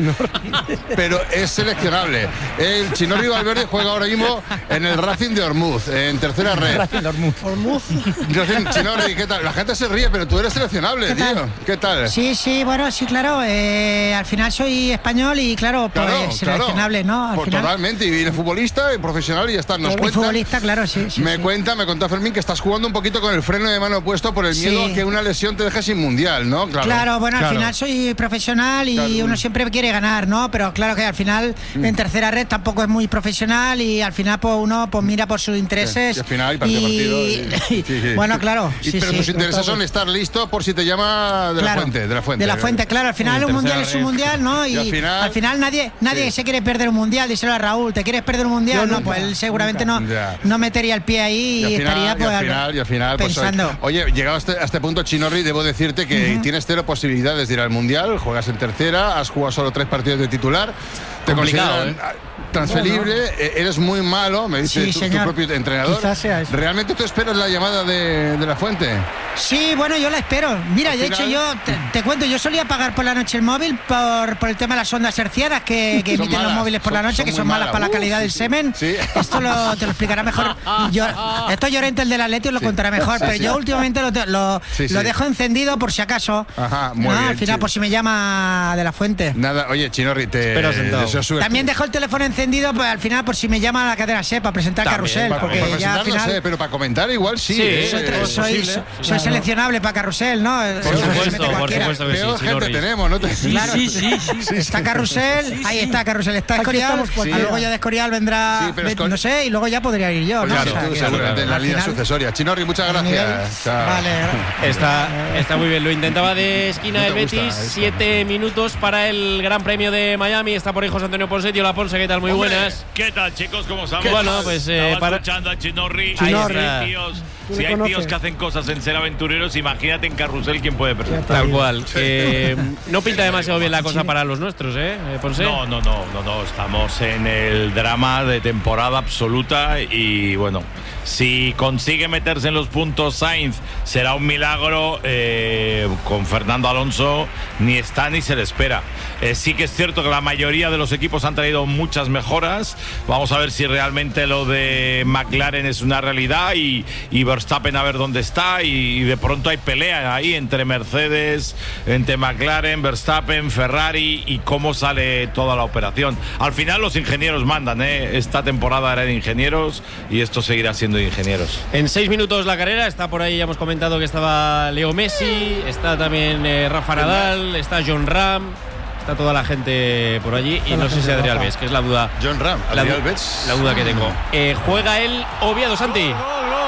pero es seleccionable. El Chinorri Valverde juega ahora mismo en el Racing de Ormuz, en tercera red. Racing de Ormuz. Ormuz. Racing, Chinorri, ¿qué tal? La gente se ríe, pero tú eres seleccionable, ¿Qué tío. tal? ¿Qué tal? Sí, sí, bueno, sí, claro. eh, al final soy español y, claro, pues Claro, seleccionable, claro. ¿no? Al Pues final, totalmente, y viene futbolista, y profesional y ya está. Nos soy cuenta, futbolista, claro, sí. sí me sí. cuenta, me contó Fermín que estás jugando un poquito con el freno de mano puesto por el Sí. miedo a que una lesión te deje sin mundial, ¿no? Claro, bueno, al final soy profesional y Claro. uno siempre quiere ganar, ¿no? Pero claro que al final en tercera red tampoco es muy profesional y al final pues uno pues mira por sus intereses. Y al final, y partido a partido, y- sí, sí. Bueno, claro. Y- sí, pero sí. tus intereses son estar listo por si te llama de la Claro, fuente, de la fuente. De la fuente, claro. Al final un mundial es un mundial, ¿no? Y, Y al final- nadie nadie Sí. se quiere perder un mundial. Díselo a Raúl, ¿te quieres perder un mundial? Yo No, nunca, pues él seguramente nunca. no, Ya. no metería el pie ahí y, Y al final, estaría y pues al al- final, y al final, pues, pensando. oye, llegado a este, a este punto, Chinorri, debo decirte que tienes cero posibilidades de ir al Mundial, juegas en tercera, has jugado solo tres partidos de titular, te Complicado, consideran transferible, eh, eres muy malo, me dice Sí, tu, tu señor. propio entrenador. Quizás sea eso. ¿Realmente tú esperas la llamada de, de la fuente? Sí, bueno, yo la espero. Mira, Al de final- hecho yo te, te cuento, yo solía pagar por la noche el móvil por, por el tema de las ondas hercianas que, que Son emiten los malas, móviles por la son- noche, son que muy son malas malas. para la Uh, calidad sí, del sí. semen. Sí. Esto lo, te lo explicará mejor. Yo, esto Llorente, el del Atleti, lo Sí. contará mejor, Sí, pero sí. yo últimamente lo, te- lo, Sí, lo sí. dejo encendido por si acaso. Ajá, muy ¿no? bien, Al final, sí. por si me llama de la fuente. Nada, oye, Chinorri, te Espera sentado. deseo suerte. También dejo el teléfono encendido, pues al final, por si me llama a la cadena SER para presentar También, Carrusel, para, porque para ya al presentar, no final. sé, pero para comentar igual sí. Sí, ¿eh? Soy, tra- Es soy, posible. soy- soy seleccionable para Carrusel, ¿no? Por Eso se supuesto, mete por cualquiera. supuesto que sí, Peor gente Chinorri. tenemos, ¿no? Te- Claro. Sí, sí, sí. Está Carrusel, ahí está Carrusel, está Aquí Escorial, estamos y cualquiera. luego ya de Escorial vendrá, Sí, pero ve- Escor- no sé, y luego ya podría ir yo, Pues ¿no? claro, O sea, tú que- seguramente en la al línea final, sucesoria. Chinorri, muchas a nivel- gracias. Chao. Vale, Está, está muy bien, lo intentaba de esquina No el te gusta Betis, esto. siete minutos para el Gran Premio de Miami, está por ahí José Antonio Ponsetti. Hola Ponce, ¿qué tal? Muy Hombre, buenas. ¿Qué tal, chicos? ¿Cómo estamos? ¿Qué- Bueno, pues, eh, Estaba para- escuchando a Chinorri. Chinorri. Si hay tíos, Tú si le hay tíos conoces. que hacen cosas en ser aventureros, imagínate en Carrusel quién puede perder. Tal cual. que no pinta demasiado bien la cosa para los nuestros, ¿eh, Ponce? No, no, no, no, no. Estamos en el drama de temporada absoluta y bueno, si consigue meterse en los puntos Sainz será un milagro. eh, con Fernando Alonso ni está ni se le espera. Eh, sí que es cierto que la mayoría de los equipos han traído muchas mejoras. Vamos a ver si realmente lo de McLaren es una realidad y, y Verstappen a ver dónde está y, y de pronto hay pelea ahí entre Mercedes, entre McLaren, Verstappen, Ferrari y cómo sale toda la operación. Al final los ingenieros mandan, ¿eh? Esta temporada era de ingenieros y esto seguirá siendo de ingenieros. En seis minutos la carrera, está por ahí, ya hemos comentado que estaba Leo Messi, está también eh, Rafa Nadal, está John Ram, está toda la gente por allí y Toda la no sé gente si de Adrián Rafa. Alves, que es la duda. John Ram, la, Adrián du- Alves. la duda que tengo. Eh, juega el Oviedo, Santi. El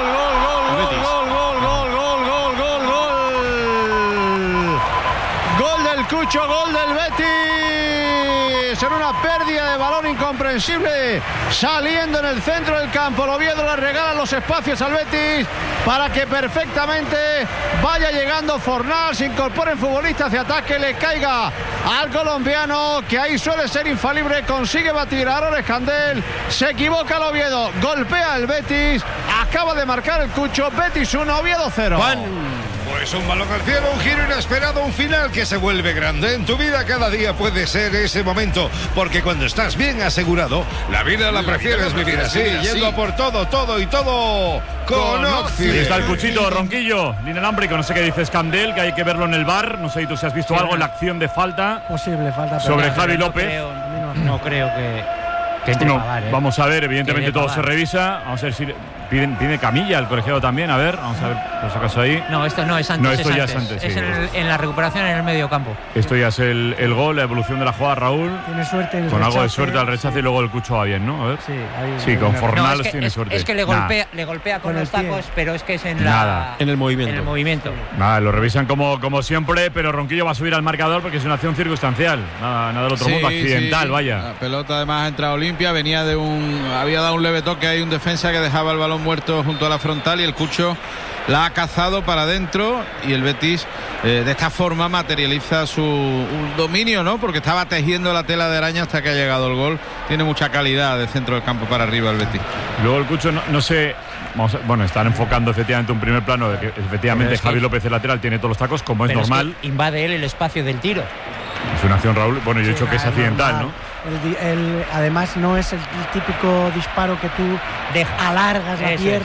Betis. Gol del Cucho, gol del Betis. En una pérdida de balón incomprensible. Saliendo en el centro del campo. El Oviedo le regala los espacios al Betis. para que perfectamente vaya llegando Fornal, se incorporen futbolistas de ataque, le caiga al colombiano, que ahí suele ser infalible, consigue batir a Aaron Escandel, se equivoca el Oviedo, golpea el Betis, acaba de marcar el Cucho, Betis uno, Oviedo cero. Pues un balón al cielo, un giro inesperado, un final que se vuelve grande. En tu vida cada día puede ser ese momento, porque cuando estás bien asegurado, la vida la prefieres vivir así, yendo a por todo, todo y todo con Occident. Ahí está el Cuchito, Ronquillo, inalámbrico, no sé qué dice Escandel, que hay que verlo en el bar, no sé si tú si has visto sí, algo en la acción de falta. Posible falta. Sobre pero Javi no López. Creo, no, no creo que, que entre no, Pavar, ¿eh? Vamos a ver, evidentemente todo Pavar. se revisa, vamos a ver si piden, pide camilla el colegiado también, a ver, vamos a ver, por si acaso ahí. No, esto no es antes, no, esto es ya antes. es antes. Es sí, en, el, en la recuperación en el medio campo. Esto ya es el, el gol, la evolución de la jugada, Raúl. Tiene suerte en el Con rechace, algo de suerte al rechace sí. y luego el Cucho va bien, ¿no? A ver. Sí, ahí sí con Fornals no, es que, tiene es, suerte. Es que le golpea, le golpea con, con los tacos, pero es que es en, la, Nada. en el movimiento. En el movimiento. Nada, lo revisan como, como siempre, pero Ronquillo va a subir al marcador porque es una acción circunstancial. Nada, nada del otro sí, mundo, accidental, sí. vaya. La pelota además ha entrado limpia, venía de un. Había dado un leve toque ahí, un defensa que dejaba el balón muerto junto a la frontal y el Cucho la ha cazado para adentro y el Betis eh, de esta forma materializa su un dominio, ¿no? Porque estaba tejiendo la tela de araña hasta que ha llegado el gol. Tiene mucha calidad de centro del campo para arriba el Betis. Luego el Cucho, no, no sé, vamos a, bueno, están enfocando efectivamente un primer plano de que efectivamente es Javi que, López el lateral tiene todos los tacos, como es pero normal. Es que invade él el espacio del tiro. Es una acción, Raúl, bueno, yo he dicho que es accidental, normal. ¿no? El, el, además no es el típico disparo que tú alargas la pierna